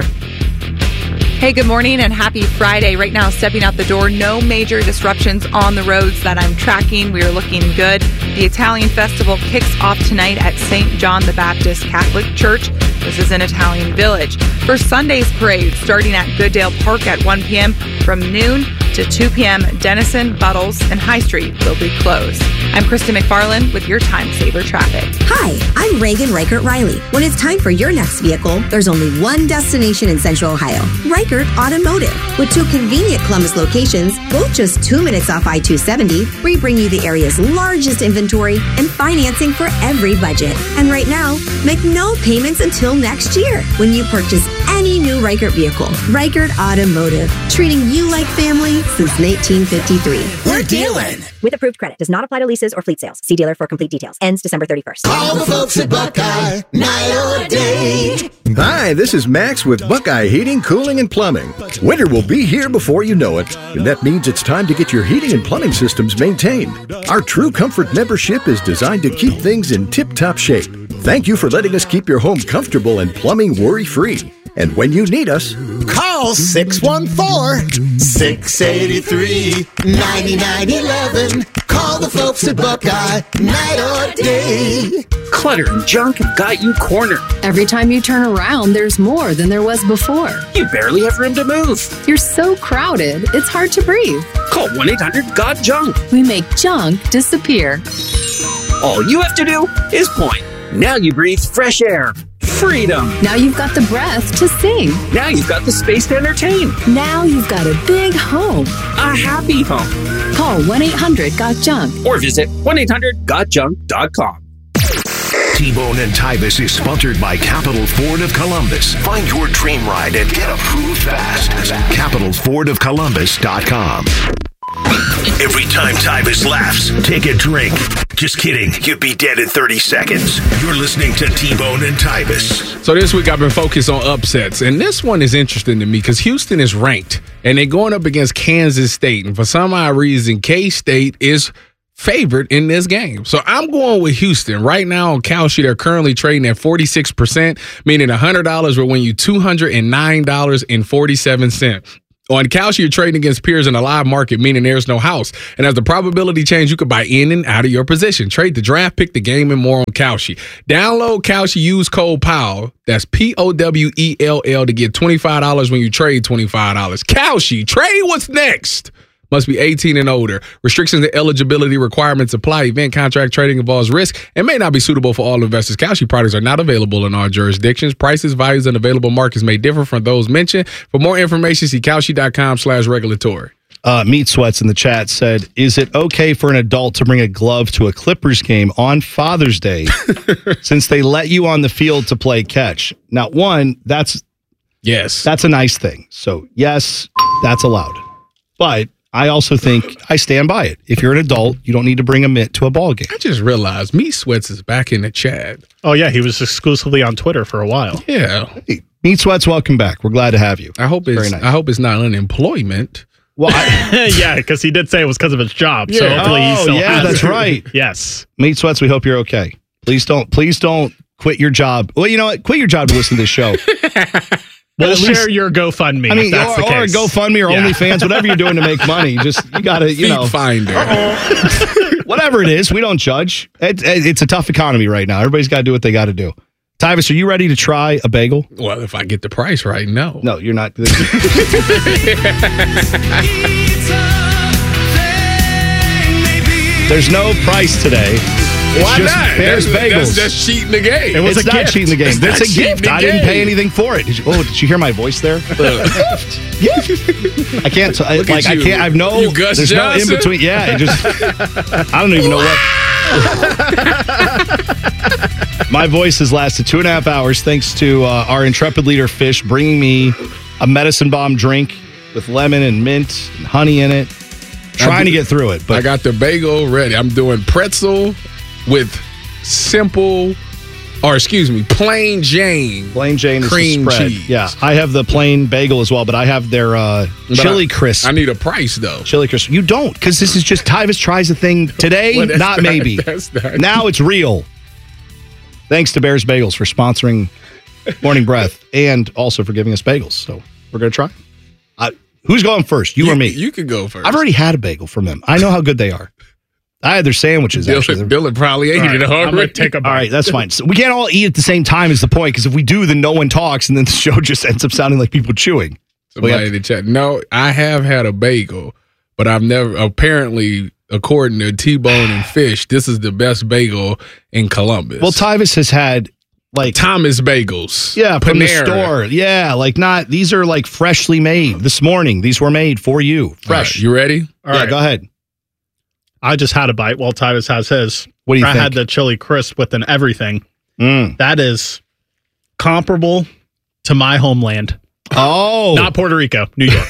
Hey, good morning and happy Friday. Right now, stepping out the door, no major disruptions on the roads that I'm tracking. We are looking good. The Italian Festival kicks off tonight at Saint John the Baptist Catholic Church. This is in Italian Village. For Sunday's parade, starting at Goodale Park at one p.m. from noon to two p.m., Denison, Buttles, and High Street will be closed. I'm Kristen McFarland with your Time Saver Traffic. Hi, I'm Reagan Reichert Riley. When it's time for your next vehicle, there's only one destination in Central Ohio, Reichert Automotive. With two convenient Columbus locations, both just two minutes off I two seventy, we bring you the area's largest inventory and financing for every budget. And right now, make no payments until next year when you purchase any new Reichert vehicle. Reichert Automotive, treating you like family since nineteen fifty-three. We're dealing. With approved credit. Does not apply to leases or fleet sales. See dealer for complete details. Ends December thirty-first. All the folks at Buckeye, night or day. Hi, this is Max with Buckeye Heating, Cooling, and Plumbing. Winter will be here before you know it, and that means it's time to get your heating and plumbing systems maintained. Our True Comfort membership is designed to keep things in tip-top shape. Thank you for letting us keep your home comfortable and plumbing worry-free. And when you need us, Call six one four, six eight three, nine nine one one. Call the folks at Buckeye, night or day. Clutter and junk have got you cornered. Every time you turn around, there's more than there was before. You barely have room to move. You're so crowded, it's hard to breathe. Call one eight hundred got junk. We make junk disappear. All you have to do is point. Now you breathe fresh air. Freedom. Now you've got the breath to sing. Now you've got the space to entertain. Now you've got a big home. A happy home. Call one eight hundred got junk. Or visit one eight hundred got junk dot com. T-Bone and Tyvis is sponsored by Capital Ford of Columbus. Find your dream ride and get approved fast. capital ford of columbus dot com. Every time Tyvis laughs, take a drink. Just kidding. You'd be dead in thirty seconds. You're listening to T-Bone and Tyvis. So this week I've been focused on upsets, and this one is interesting to me because Houston is ranked, and they're going up against Kansas State, and for some odd reason, K-State is favored in this game. So I'm going with Houston. Right now on Kalshi, they're currently trading at forty-six percent, meaning one hundred dollars will win you two hundred nine dollars and forty-seven cents. On Kalshi, you're trading against peers in a live market, meaning there's no house. And as the probability change, you could buy in and out of your position. Trade the draft, pick the game, and more on Kalshi. Download Kalshi, use code POWEL. That's P O W E L L to get twenty-five dollars when you trade twenty-five dollars. Kalshi, trade what's next. Must be eighteen and older. Restrictions and eligibility requirements apply. Event contract trading involves risk and may not be suitable for all investors. Kalshi products are not available in all jurisdictions. Prices, values, and available markets may differ from those mentioned. For more information, see Kalshi.com slash regulatory. Uh, Meat Sweats in the chat said, is it okay for an adult to bring a glove to a Clippers game on Father's Day since they let you on the field to play catch? Now, one, that's yes, that's a nice thing. So, yes, that's allowed. But I also think I stand by it. If you're an adult, you don't need to bring a mitt to a ball game. I just realized Meat Sweats is back in the chat. Oh, yeah. He was exclusively on Twitter for a while. Yeah. Hey, Meat Sweats, welcome back. We're glad to have you. I hope it's, Very nice. I hope it's not unemployment. Well, I, yeah, because he did say it was because of his job. Yeah. So hopefully he Oh, still yeah, has that's it. right. Yes. Meat Sweats, we hope you're okay. Please don't, please don't quit your job. Well, you know what? Quit your job to listen to this show. We'll at least- share your GoFundMe I mean, if that's or, the or case. GoFundMe or Yeah. OnlyFans, whatever you're doing to make money. Just, you got to, you know. Feet finder. Whatever it is, we don't judge. It, it, it's a tough economy right now. Everybody's got to do what they got to do. Tyvis, are you ready to try a bagel? Well, if I get the price right, no. No, you're not. There's no price today. It's Why just not? Bears That's, Bagels. that's just cheating the game. It was it's a not gift. cheating the game. It's That's not a cheating gift. the I didn't game. pay anything for it. Did you, oh, did you hear my voice there? I can't. I, Look like at I you. can't. I've no. You Gus There's Johnson? no in between. Yeah. It just. I don't even know what. My voice has lasted two and a half hours thanks to uh, our intrepid leader Fish bringing me a medicine bomb drink with lemon and mint and honey in it. Trying to get through it, but I got the bagel ready. I'm doing pretzel with simple, or excuse me, plain Jane. Plain Jane is cream the spread. cheese. Yeah, I have the plain bagel as well, but I have their uh, But chili I, crisp. I need a price though. Chili crisp. You don't, because this is just Tyvis tries a thing today, Well, that's not not- maybe. that's not- Now it's real. Thanks to Bears Bagels for sponsoring Morning Breath and also for giving us bagels. So we're going to try. Uh, who's going first, you, You, or me? you could go first. I've already had a bagel from them. I know how good they are. I had their sandwiches, actually. Dylan, Dylan probably ate All right, it already. I'm going to take a bite. All right, that's fine. So we can't all eat at the same time is the point, because if we do, then no one talks, and then the show just ends up sounding like people chewing. Somebody We got- in the chat. No, I have had a bagel, but I've never. Apparently, according to T-Bone and Fish, this is the best bagel in Columbus. Well, Tyvis has had like Thomas Bagels. yeah from the Panera. store. Yeah, like not these are like freshly made this morning. These were made for you, All fresh. right, you ready? All yeah, right. go ahead. I just had a bite while Tyvis has his. What do you I think? had the chili crisp with an everything. Mm. That is comparable to my homeland. Oh, Not Puerto Rico, New York.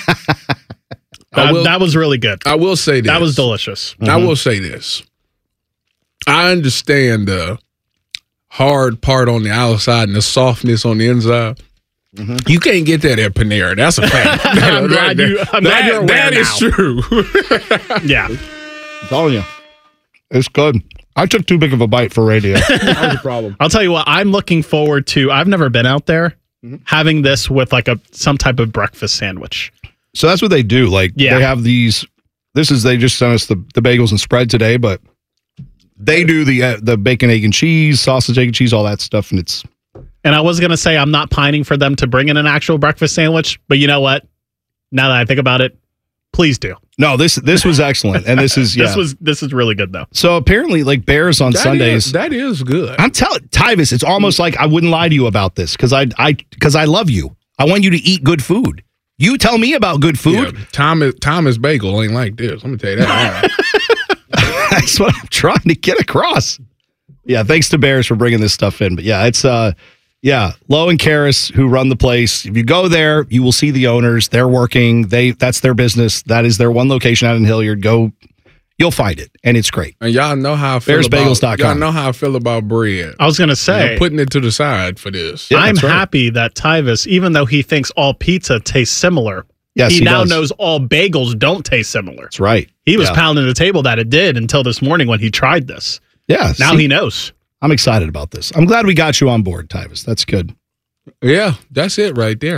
I that, will- that was really good. I will say this. That was delicious. I will say this. I understand the hard part on the outside and the softness on the inside. Mm-hmm. You can't get that at Panera. That's a fact. I'm glad you- I'm glad you're aware That is now. true. Yeah. I'm telling you, it's good. I took too big of a bite for radio. That was a problem. I'll tell you what, I'm looking forward to, I've never been out there, having this with like a some type of breakfast sandwich. So that's what they do. Like Yeah. they have these. This is they just sent us the, the bagels and spread today, but they do the uh, the bacon, egg, and cheese, sausage, egg, and cheese, all that stuff, and it's And I was going to say, I'm not pining for them to bring in an actual breakfast sandwich, but you know what? Now that I think about it, please do. no. This this was excellent, and this is yeah. This was this is really good though. So apparently, like Bears on That Sundays. is- that is good. I'm telling Tyvis, it's almost like I wouldn't lie to you about this because I I because I love you. I want you to eat good food. You tell me about good food. Yeah, Thomas Thomas Bagel ain't like this. Let me tell you that. That's what I'm trying to get across. Yeah, thanks to Bears for bringing this stuff in. But yeah, it's uh, yeah, Lowe and Karras who run the place. If you go there, you will see the owners. They're working. They that's their business. That is their one location out in Hilliard. Go, you'll find it, and it's great. And y'all know how I feel bears bagels dot com. Y'all know how I feel about bread. I was going to say, you know, putting it to the side for this. Yeah, I'm right. happy that Tyvis, even though he thinks all pizza tastes similar, yes, he, he now does. knows all bagels don't taste similar. That's right. He was yeah. pounding the table that it did until this morning when he tried this. Yeah. Now see, he knows. I'm excited about this. I'm glad we got you on board, Tyvis. That's good. Yeah, that's it right there.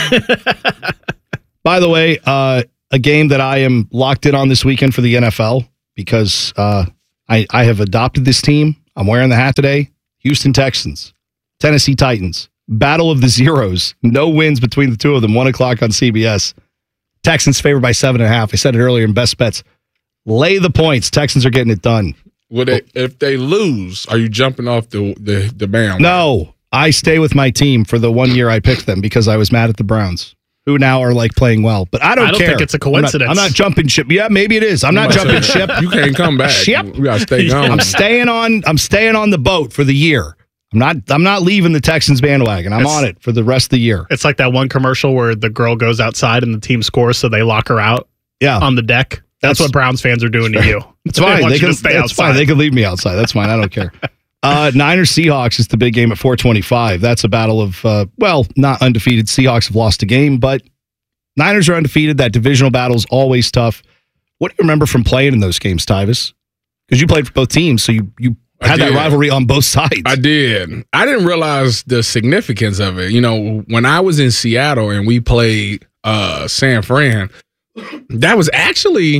By the way, uh, a game that I am locked in on this weekend for the N F L because uh, I, I have adopted this team. I'm wearing the hat today. Houston Texans, Tennessee Titans, Battle of the Zeros. No wins between the two of them. One o'clock on C B S. Texans favored by seven and a half. I said it earlier in best bets. Lay the points. Texans are getting it done. Well, they, if they lose, are you jumping off the the, the bandwagon? No, I stay with my team for the one year I picked them because I was mad at the Browns, who now are like playing well. But I don't, I don't care. think it's a coincidence. I'm not, I'm not jumping ship. Yeah, maybe it is. I'm not jumping ship. You can't come back. Ship. You gotta stay gone. I'm staying on. I'm staying on the boat for the year. I'm not. I'm not leaving the Texans bandwagon. I'm It's- on it for the rest of the year. It's like that one commercial where the girl goes outside and the team scores, so they lock her out Yeah, on the deck. That's, That's- what Browns fans are doing to you. it's fine. want They you can to stay That's outside. fine. They can leave me outside. That's fine. I don't care. Uh, Niners Seahawks is the big game at four twenty-five. That's a battle of uh, well, not undefeated. Seahawks have lost a game, but Niners are undefeated. That divisional battle is always tough. What do you remember from playing in those games, Tyvis? Because you played for both teams, so you you I had that did. rivalry on both sides. I did. I didn't realize the significance of it. You know, when I was in Seattle and we played uh, San Fran, that was actually,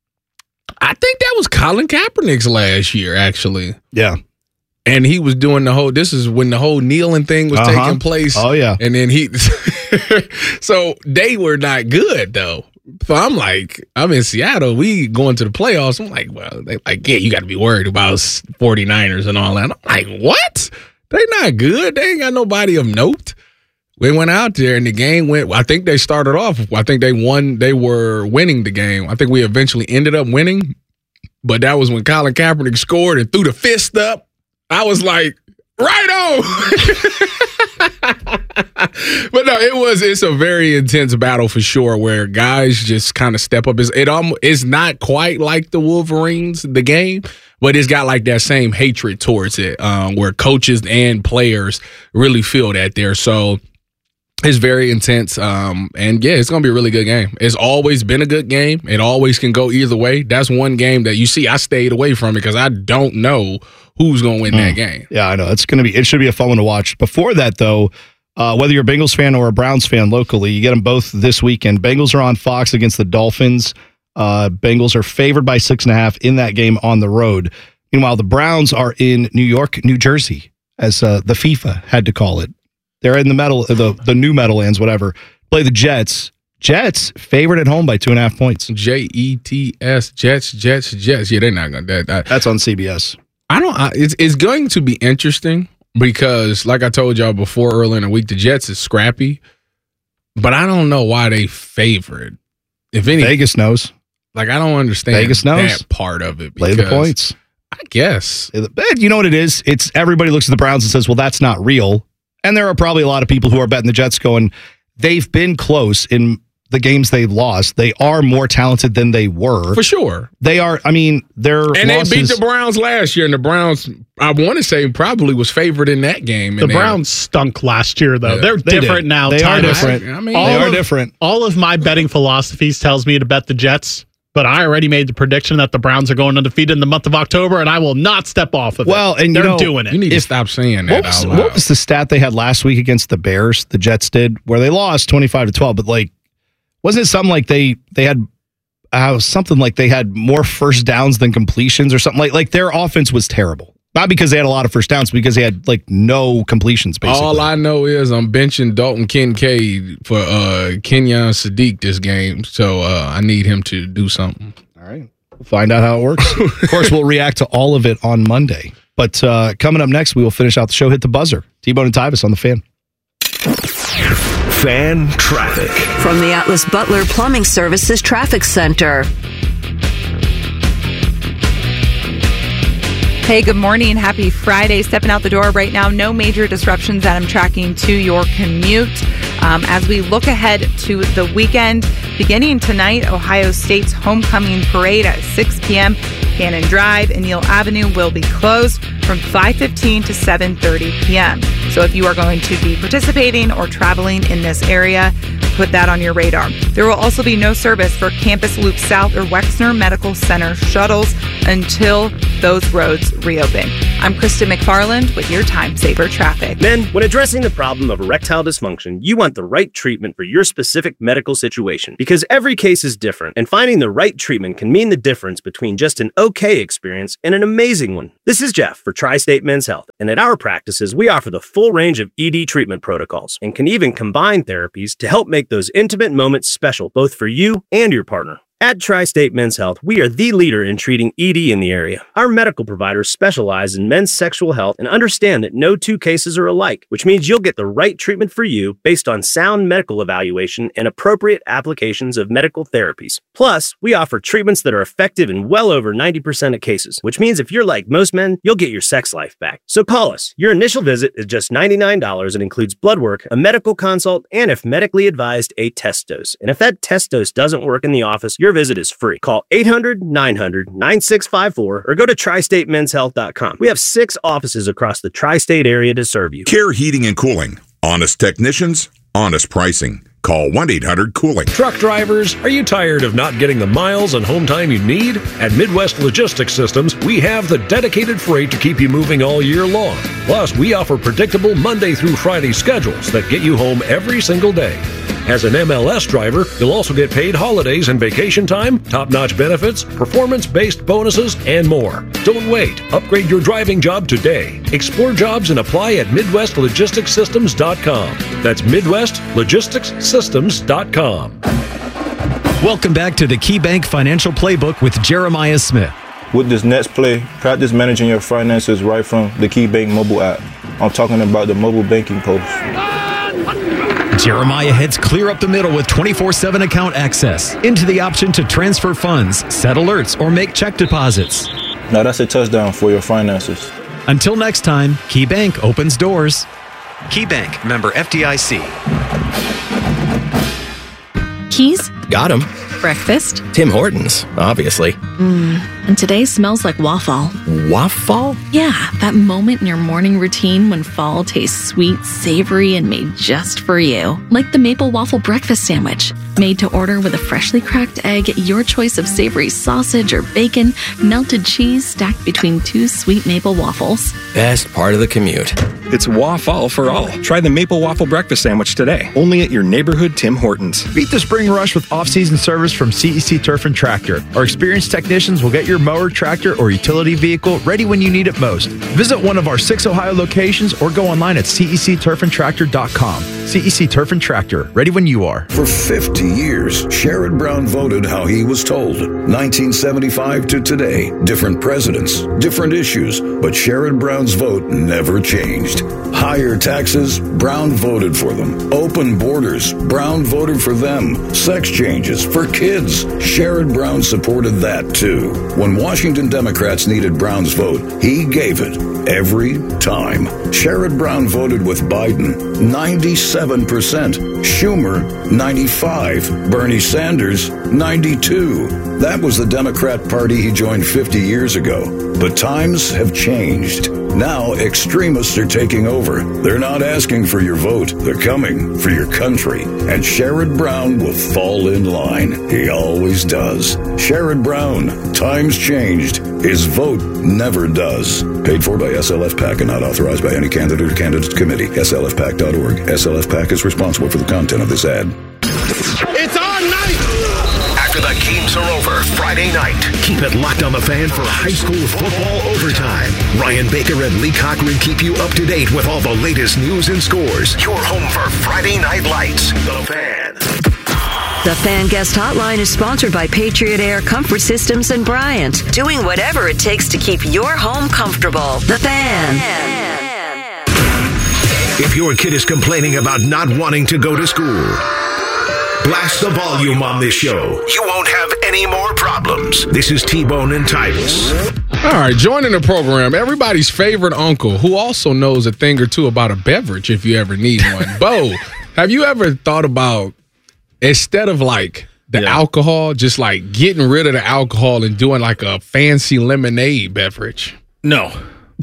I think that was Colin Kaepernick's last year, actually. Yeah. And he was doing the whole, this is when the whole kneeling thing was Uh-huh. taking place. Oh, yeah. And then he, so they were not good, though. So I'm like, I'm in Seattle. We going to the playoffs. I'm like, well, they like, yeah, you got to be worried about forty-niners and all that. I'm like, what? They not good. They ain't got nobody of note. We went out there and the game went, I think they started off, I think they won, they were winning the game. I think we eventually ended up winning. But that was when Colin Kaepernick scored and threw the fist up. I was like, right on. But no, it was, it's a very intense battle for sure where guys just kind of step up. It's, it almost, it's not quite like the Wolverines, the game, but it's got like that same hatred towards it um, where coaches and players really feel that there. So it's very intense. Um, and yeah, it's going to be a really good game. It's always been a good game. It always can go either way. That's one game that you see I stayed away from because I don't know who's going to win that game. Yeah, I know. It's going to be, it should be a fun one to watch. Before that, though, uh, whether you're a Bengals fan or a Browns fan locally, you get them both this weekend. Bengals are on Fox against the Dolphins. Uh, Bengals are favored by six and a half in that game on the road. Meanwhile, the Browns are in New York, New Jersey, as uh, the FIFA had to call it. They're in the metal, the the new Meadowlands, whatever. Play the Jets. Jets favored at home by two and a half points. J E T S, Jets, Jets, Jets. Yeah, they're not going to. That, that, That's on C B S. I don't. I, it's it's going to be interesting because, like I told y'all before, earlier in the week, the Jets is scrappy, but I don't know why they favored. If any, Vegas knows. Like I don't understand Vegas knows that part of it. Play the points. I guess. You know what it is? It's everybody looks at the Browns and says, "Well, that's not real." And there are probably a lot of people who are betting the Jets going, they've been close in the games they've lost. They are more talented than they were. For sure. They are, I mean, they're And losses, they beat the Browns last year, and the Browns, I want to say, probably was favored in that game. The Browns stunk last year, though. Yeah, They're they different did. now. They Tyler. are different. I mean, they all are of, different. All of my betting philosophies tells me to bet the Jets, but I already made the prediction that the Browns are going undefeated in the month of October, and I will not step off of well, it. and They're you know, doing it. You need If- to stop saying that What was, out loud. what was the stat they had last week against the Bears? The Jets did, where they lost twenty-five to twelve, but like, wasn't it something like they they had uh, something like they had more first downs than completions or something like like their offense was terrible. Not because they had a lot of first downs, but because they had like no completions. Basically, All I know is I'm benching Dalton Kincaid for uh, Kenyon Sadiq this game, so uh, I need him to do something. All right. We'll find out how it works. Of course, we'll react to all of it on Monday. But uh, coming up next, we will finish out the show. Hit the buzzer. T-Bone and Tyvis on the Fan. Fan traffic. From the Atlas Butler Plumbing Services Traffic Center. Hey, good morning. Happy Friday. Stepping out the door right now. No major disruptions that I'm tracking to your commute. Um, as we look ahead to the weekend, beginning tonight, Ohio State's homecoming parade at six p.m. Cannon Drive and Neal Avenue will be closed from five fifteen to seven thirty p.m. So if you are going to be participating or traveling in this area, put that on your radar. There will also be no service for Campus Loop South or Wexner Medical Center shuttles until those roads reopen. I'm Krista McFarland with your Time Saver Traffic. Men, when addressing the problem of erectile dysfunction, you want the right treatment for your specific medical situation because every case is different, and finding the right treatment can mean the difference between just an okay experience and an amazing one. This is Jeff for Tri-State Men's Health, and at our practices, we offer the full range of E D treatment protocols and can even combine therapies to help make those intimate moments special both for you and your partner. At Tri-State Men's Health, we are the leader in treating E D in the area. Our medical providers specialize in men's sexual health and understand that no two cases are alike, which means you'll get the right treatment for you based on sound medical evaluation and appropriate applications of medical therapies. Plus, we offer treatments that are effective in well over ninety percent of cases, which means if you're like most men, you'll get your sex life back. So call us. Your initial visit is just ninety-nine dollars and includes blood work, a medical consult, and if medically advised, a test dose. And if that test dose doesn't work in the office, your visit is free. Call eight hundred, nine hundred, nine six five four or go to tri state men's health dot com. We have six offices across the tri-state area to serve you. Care Heating and Cooling. Honest technicians, honest pricing. Call one eight hundred cooling. Truck drivers, are you tired of not getting the miles and home time you need? At Midwest Logistics Systems, we have the dedicated freight to keep you moving all year long. Plus, we offer predictable Monday through Friday schedules that get you home every single day. As an M L S driver, you'll also get paid holidays and vacation time, top-notch benefits, performance-based bonuses, and more. Don't wait. Upgrade your driving job today. Explore jobs and apply at Midwest Logistics Systems dot com. That's Midwest Logistics Systems dot com. Welcome back to the KeyBank Financial Playbook with Jeremiah Smith. With this next play, practice managing your finances right from the KeyBank mobile app. I'm talking about the mobile banking post. Jeremiah heads clear up the middle with twenty-four seven account access. Into the option to transfer funds, set alerts, or make check deposits. Now that's a touchdown for your finances. Until next time, KeyBank opens doors. KeyBank, member F D I C. Keys? Got him. Breakfast? Tim Hortons, obviously. Mmm, and today smells like waffle. Waffle? Yeah, that moment in your morning routine when fall tastes sweet, savory, and made just for you. Like the Maple Waffle Breakfast Sandwich. Made to order with a freshly cracked egg, your choice of savory sausage or bacon, melted cheese stacked between two sweet maple waffles. Best part of the commute. It's waffle for all. Try the Maple Waffle Breakfast Sandwich today, only at your neighborhood Tim Hortons. Beat the spring rush with off-season service from C E C Turf and Tractor. Our experienced technicians will get your mower, tractor, or utility vehicle ready when you need it most. Visit one of our six Ohio locations or go online at C E C turf and tractor dot com. C E C Turf and Tractor, ready when you are. For fifty years, Sherrod Brown voted how he was told. nineteen seventy-five to today, different presidents, different issues, but Sherrod Brown's vote never changed. Higher taxes, Brown voted for them. Open borders, Brown voted for them. Sex changes for kids, Sherrod Brown supported that too. When Washington Democrats needed Brown's vote, he gave it every time. Sherrod Brown voted with Biden, ninety-seven percent. Schumer, ninety-five. Bernie Sanders, ninety-two. That was the Democrat Party he joined fifty years ago. But times have changed. Now extremists are taking over. They're not asking for your vote. They're coming for your country. And Sherrod Brown will fall in line. He always does. Sherrod Brown, times changed. His vote never does. Paid for by S L F PAC and not authorized by any candidate or candidate committee. S L F PAC dot org. S L F PAC is responsible for the content of this ad. It's on night! After the games are over Friday night, keep it locked on the Fan for high school football overtime. Ryan Baker and Lee Cochran keep you up to date with all the latest news and scores. Your home for Friday Night Lights. The Fan. The Fan Guest Hotline is sponsored by Patriot Air Comfort Systems and Bryant, doing whatever it takes to keep your home comfortable. The Fan. If your kid is complaining about not wanting to go to school, blast the volume on this show. You won't have any more problems. This is T-Bone and Titus. All right, joining the program, everybody's favorite uncle who also knows a thing or two about a beverage if you ever need one. Bo, have you ever thought about, instead of like the yeah. alcohol, just like getting rid of the alcohol and doing like a fancy lemonade beverage? No.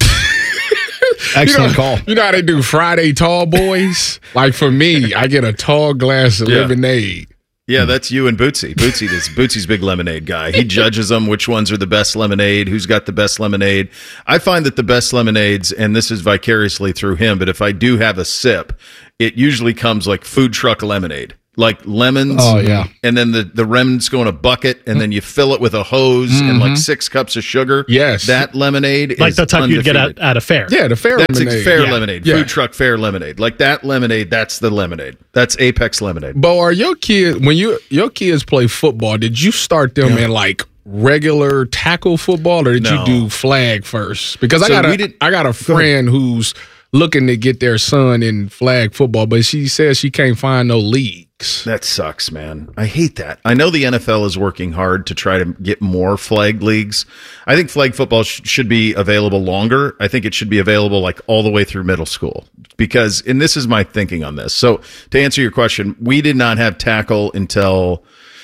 Excellent you know, call. You know how they do Friday tall boys? Like for me, I get a tall glass of yeah. lemonade. Yeah, that's you and Bootsy. Bootsy is Bootsy's big lemonade guy. He judges them, which ones are the best lemonade, who's got the best lemonade. I find that the best lemonades, and this is vicariously through him, but if I do have a sip, it usually comes like food truck lemonade. Like lemons, oh, yeah. and then the, the remnants go in a bucket, and then you fill it with a hose mm-hmm. and like six cups of sugar. Yes. That lemonade like is the type undefeated. you'd get at, at a fair. Yeah, the fair that's lemonade. That's fair yeah. lemonade, yeah. food truck fair lemonade. Like that lemonade, that's the lemonade. That's Apex lemonade. Bo, are your kids, when you your kids play football, did you start them yeah. in like regular tackle football, or did no. you do flag first? Because so I got a, did, I got a friend who's looking to get their son in flag football, but she says she can't find no leagues. That sucks, man. I hate that. I know the N F L is working hard to try to get more flag leagues. I think flag football sh- should be available longer. I think it should be available like all the way through middle school because, and this is my thinking on this. So to answer your question, we did not have tackle until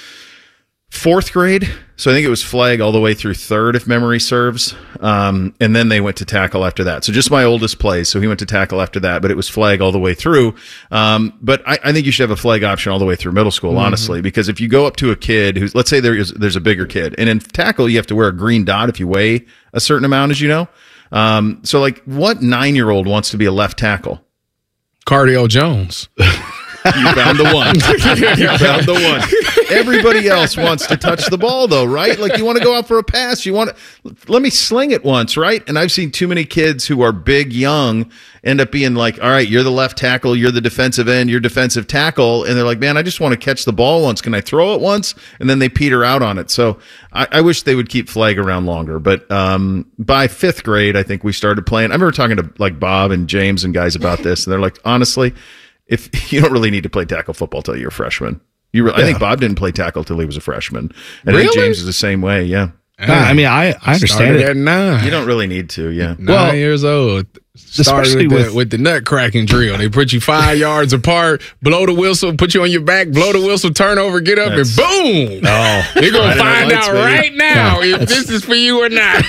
fourth grade. So I think it was flag all the way through third, if memory serves. Um, and then they went to tackle after that. So just my oldest plays. So he went to tackle after that, but it was flag all the way through. Um, but I, I think you should have a flag option all the way through middle school, mm-hmm. honestly, because if you go up to a kid who's, let's say there is, there's a bigger kid, and in tackle, you have to wear a green dot if you weigh a certain amount, as you know. Um, so like what nine-year-old wants to be a left tackle? Cardale Jones. You found the one. You found the one. Everybody else wants to touch the ball, though, right? Like you want to go out for a pass. You want to let me sling it once, right? And I've seen too many kids who are big, young, end up being like, all right, you're the left tackle, you're the defensive end, you're defensive tackle. And they're like, man, I just want to catch the ball once. Can I throw it once? And then they peter out on it. So I, I wish they would keep flag around longer. But um, by fifth grade, I think we started playing. I remember talking to like Bob and James and guys about this. And they're like, honestly, if you don't really need to play tackle football till you're a freshman. You really, yeah. I think Bob didn't play tackle till he was a freshman. And really? I think James is the same way, yeah. Uh, I mean, I, I understand it. At nine. You don't really need to, yeah. Nine well, years old. Started especially with, with the, with the nut cracking drill. They put you five yards apart, blow the whistle, put you on your back, blow the whistle, turn over, get up, That's, and boom! Oh, you're gonna find lights, out baby. right now yeah, if this is for you or not.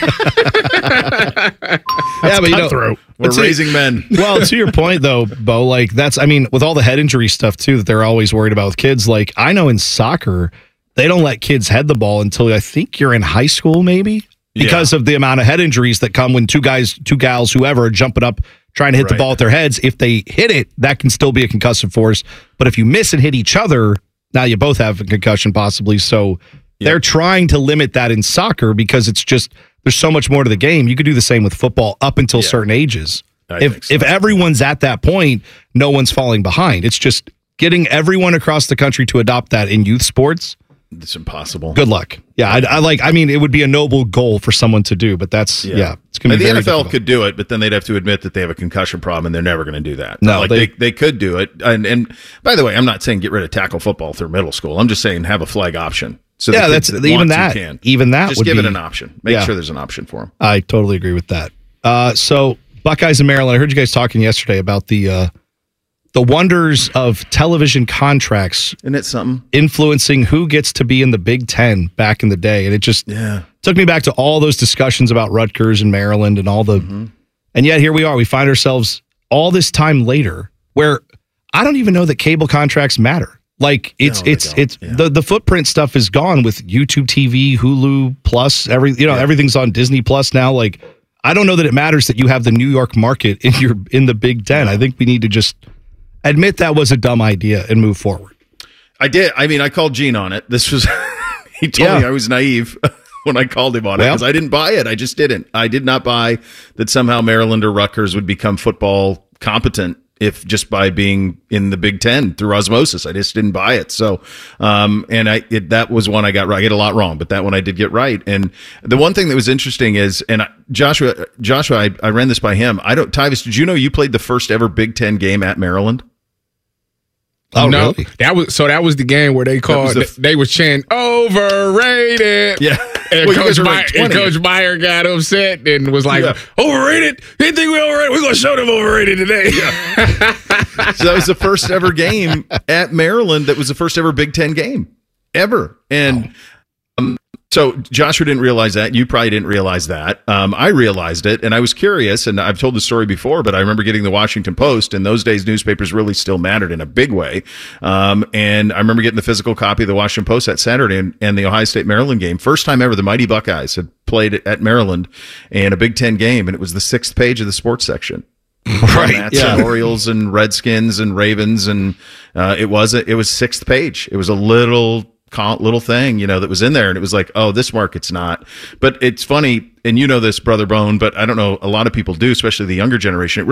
Yeah, but you know, we're to, raising men. Well, to your point though, Bo, like that's, I mean, with all the head injury stuff too that they're always worried about with kids. Like I know in soccer, they don't let kids head the ball until I think you're in high school, maybe. Because yeah. of the amount of head injuries that come when two guys, two gals, whoever are jumping up trying to hit right. the ball with their heads. If they hit it, that can still be a concussive force. But if you miss and hit each other, now you both have a concussion possibly. So yeah. they're trying to limit that in soccer because it's just there's so much more to the game. You could do the same with football up until yeah. certain ages. I if think so. if everyone's at that point, no one's falling behind. It's just getting everyone across the country to adopt that in youth sports. It's impossible. Good luck. Yeah, I, I like. I mean, it would be a noble goal for someone to do, but that's yeah. yeah it's gonna be the very N F L difficult. could do it, but then they'd have to admit that they have a concussion problem, and they're never going to do that. No, like they, they they could do it. And and by the way, I'm not saying get rid of tackle football through middle school. I'm just saying have a flag option. So yeah, the that's that even want that. to can. Even that just would give be, it an option. Make yeah. sure there's an option for them. I totally agree with that. Uh, so Buckeyes in Maryland. I heard you guys talking yesterday about the. Uh, The wonders of television contracts. Isn't it something? Influencing who gets to be in the Big Ten back in the day. And it just yeah. took me back to all those discussions about Rutgers and Maryland and all the. Mm-hmm. And yet here we are. We find ourselves all this time later where I don't even know that cable contracts matter. Like it's, no, it's, it's, yeah. the, the footprint stuff is gone with YouTube T V, Hulu Plus, every, you know, yeah. everything's on Disney Plus now. Like, I don't know that it matters that you have the New York market in your, in the Big Ten. I think we need to just admit that was a dumb idea and move forward. I did. I mean, I called Gene on it. This was, he told yeah. me I was naive when I called him on well, it because I didn't buy it. I just didn't. I did not buy that somehow Maryland or Rutgers would become football competent if just by being in the Big Ten through osmosis. I just didn't buy it. So, um, and I, it, that was one I got right. I get a lot wrong, but that one I did get right. And the one thing that was interesting is, and I, Joshua, Joshua, I, I ran this by him. I don't, Tyvis, did you know you played the first ever Big Ten game at Maryland? Oh, no, really? that was so. That was the game where they called. Was the f- they was chanting "overrated." Yeah, And, well, Coach, Meyer, and Coach Meyer got upset and was like, yeah. overrated? They think we overrated? We're going to show them overrated today. Yeah. So that was the first ever game at Maryland. That was the first ever Big Ten game ever. And um, so Joshua didn't realize that. You probably didn't realize that. Um, I realized it, and I was curious, and I've told the story before, but I remember getting the Washington Post, and those days newspapers really still mattered in a big way. Um, and I remember getting the physical copy of the Washington Post that Saturday and, and the Ohio State-Maryland game. First time ever the Mighty Buckeyes had played at Maryland in a Big Ten game, and it was the sixth page of the sports section. Right, yeah. And Orioles and Redskins and Ravens, and uh, it was a, it was sixth page. It was a little little thing, you know, that was in there, and it was like, oh, this market's not. But it's funny, and you know this, Brother Bone, but I don't know, a lot of people do, especially the younger generation. It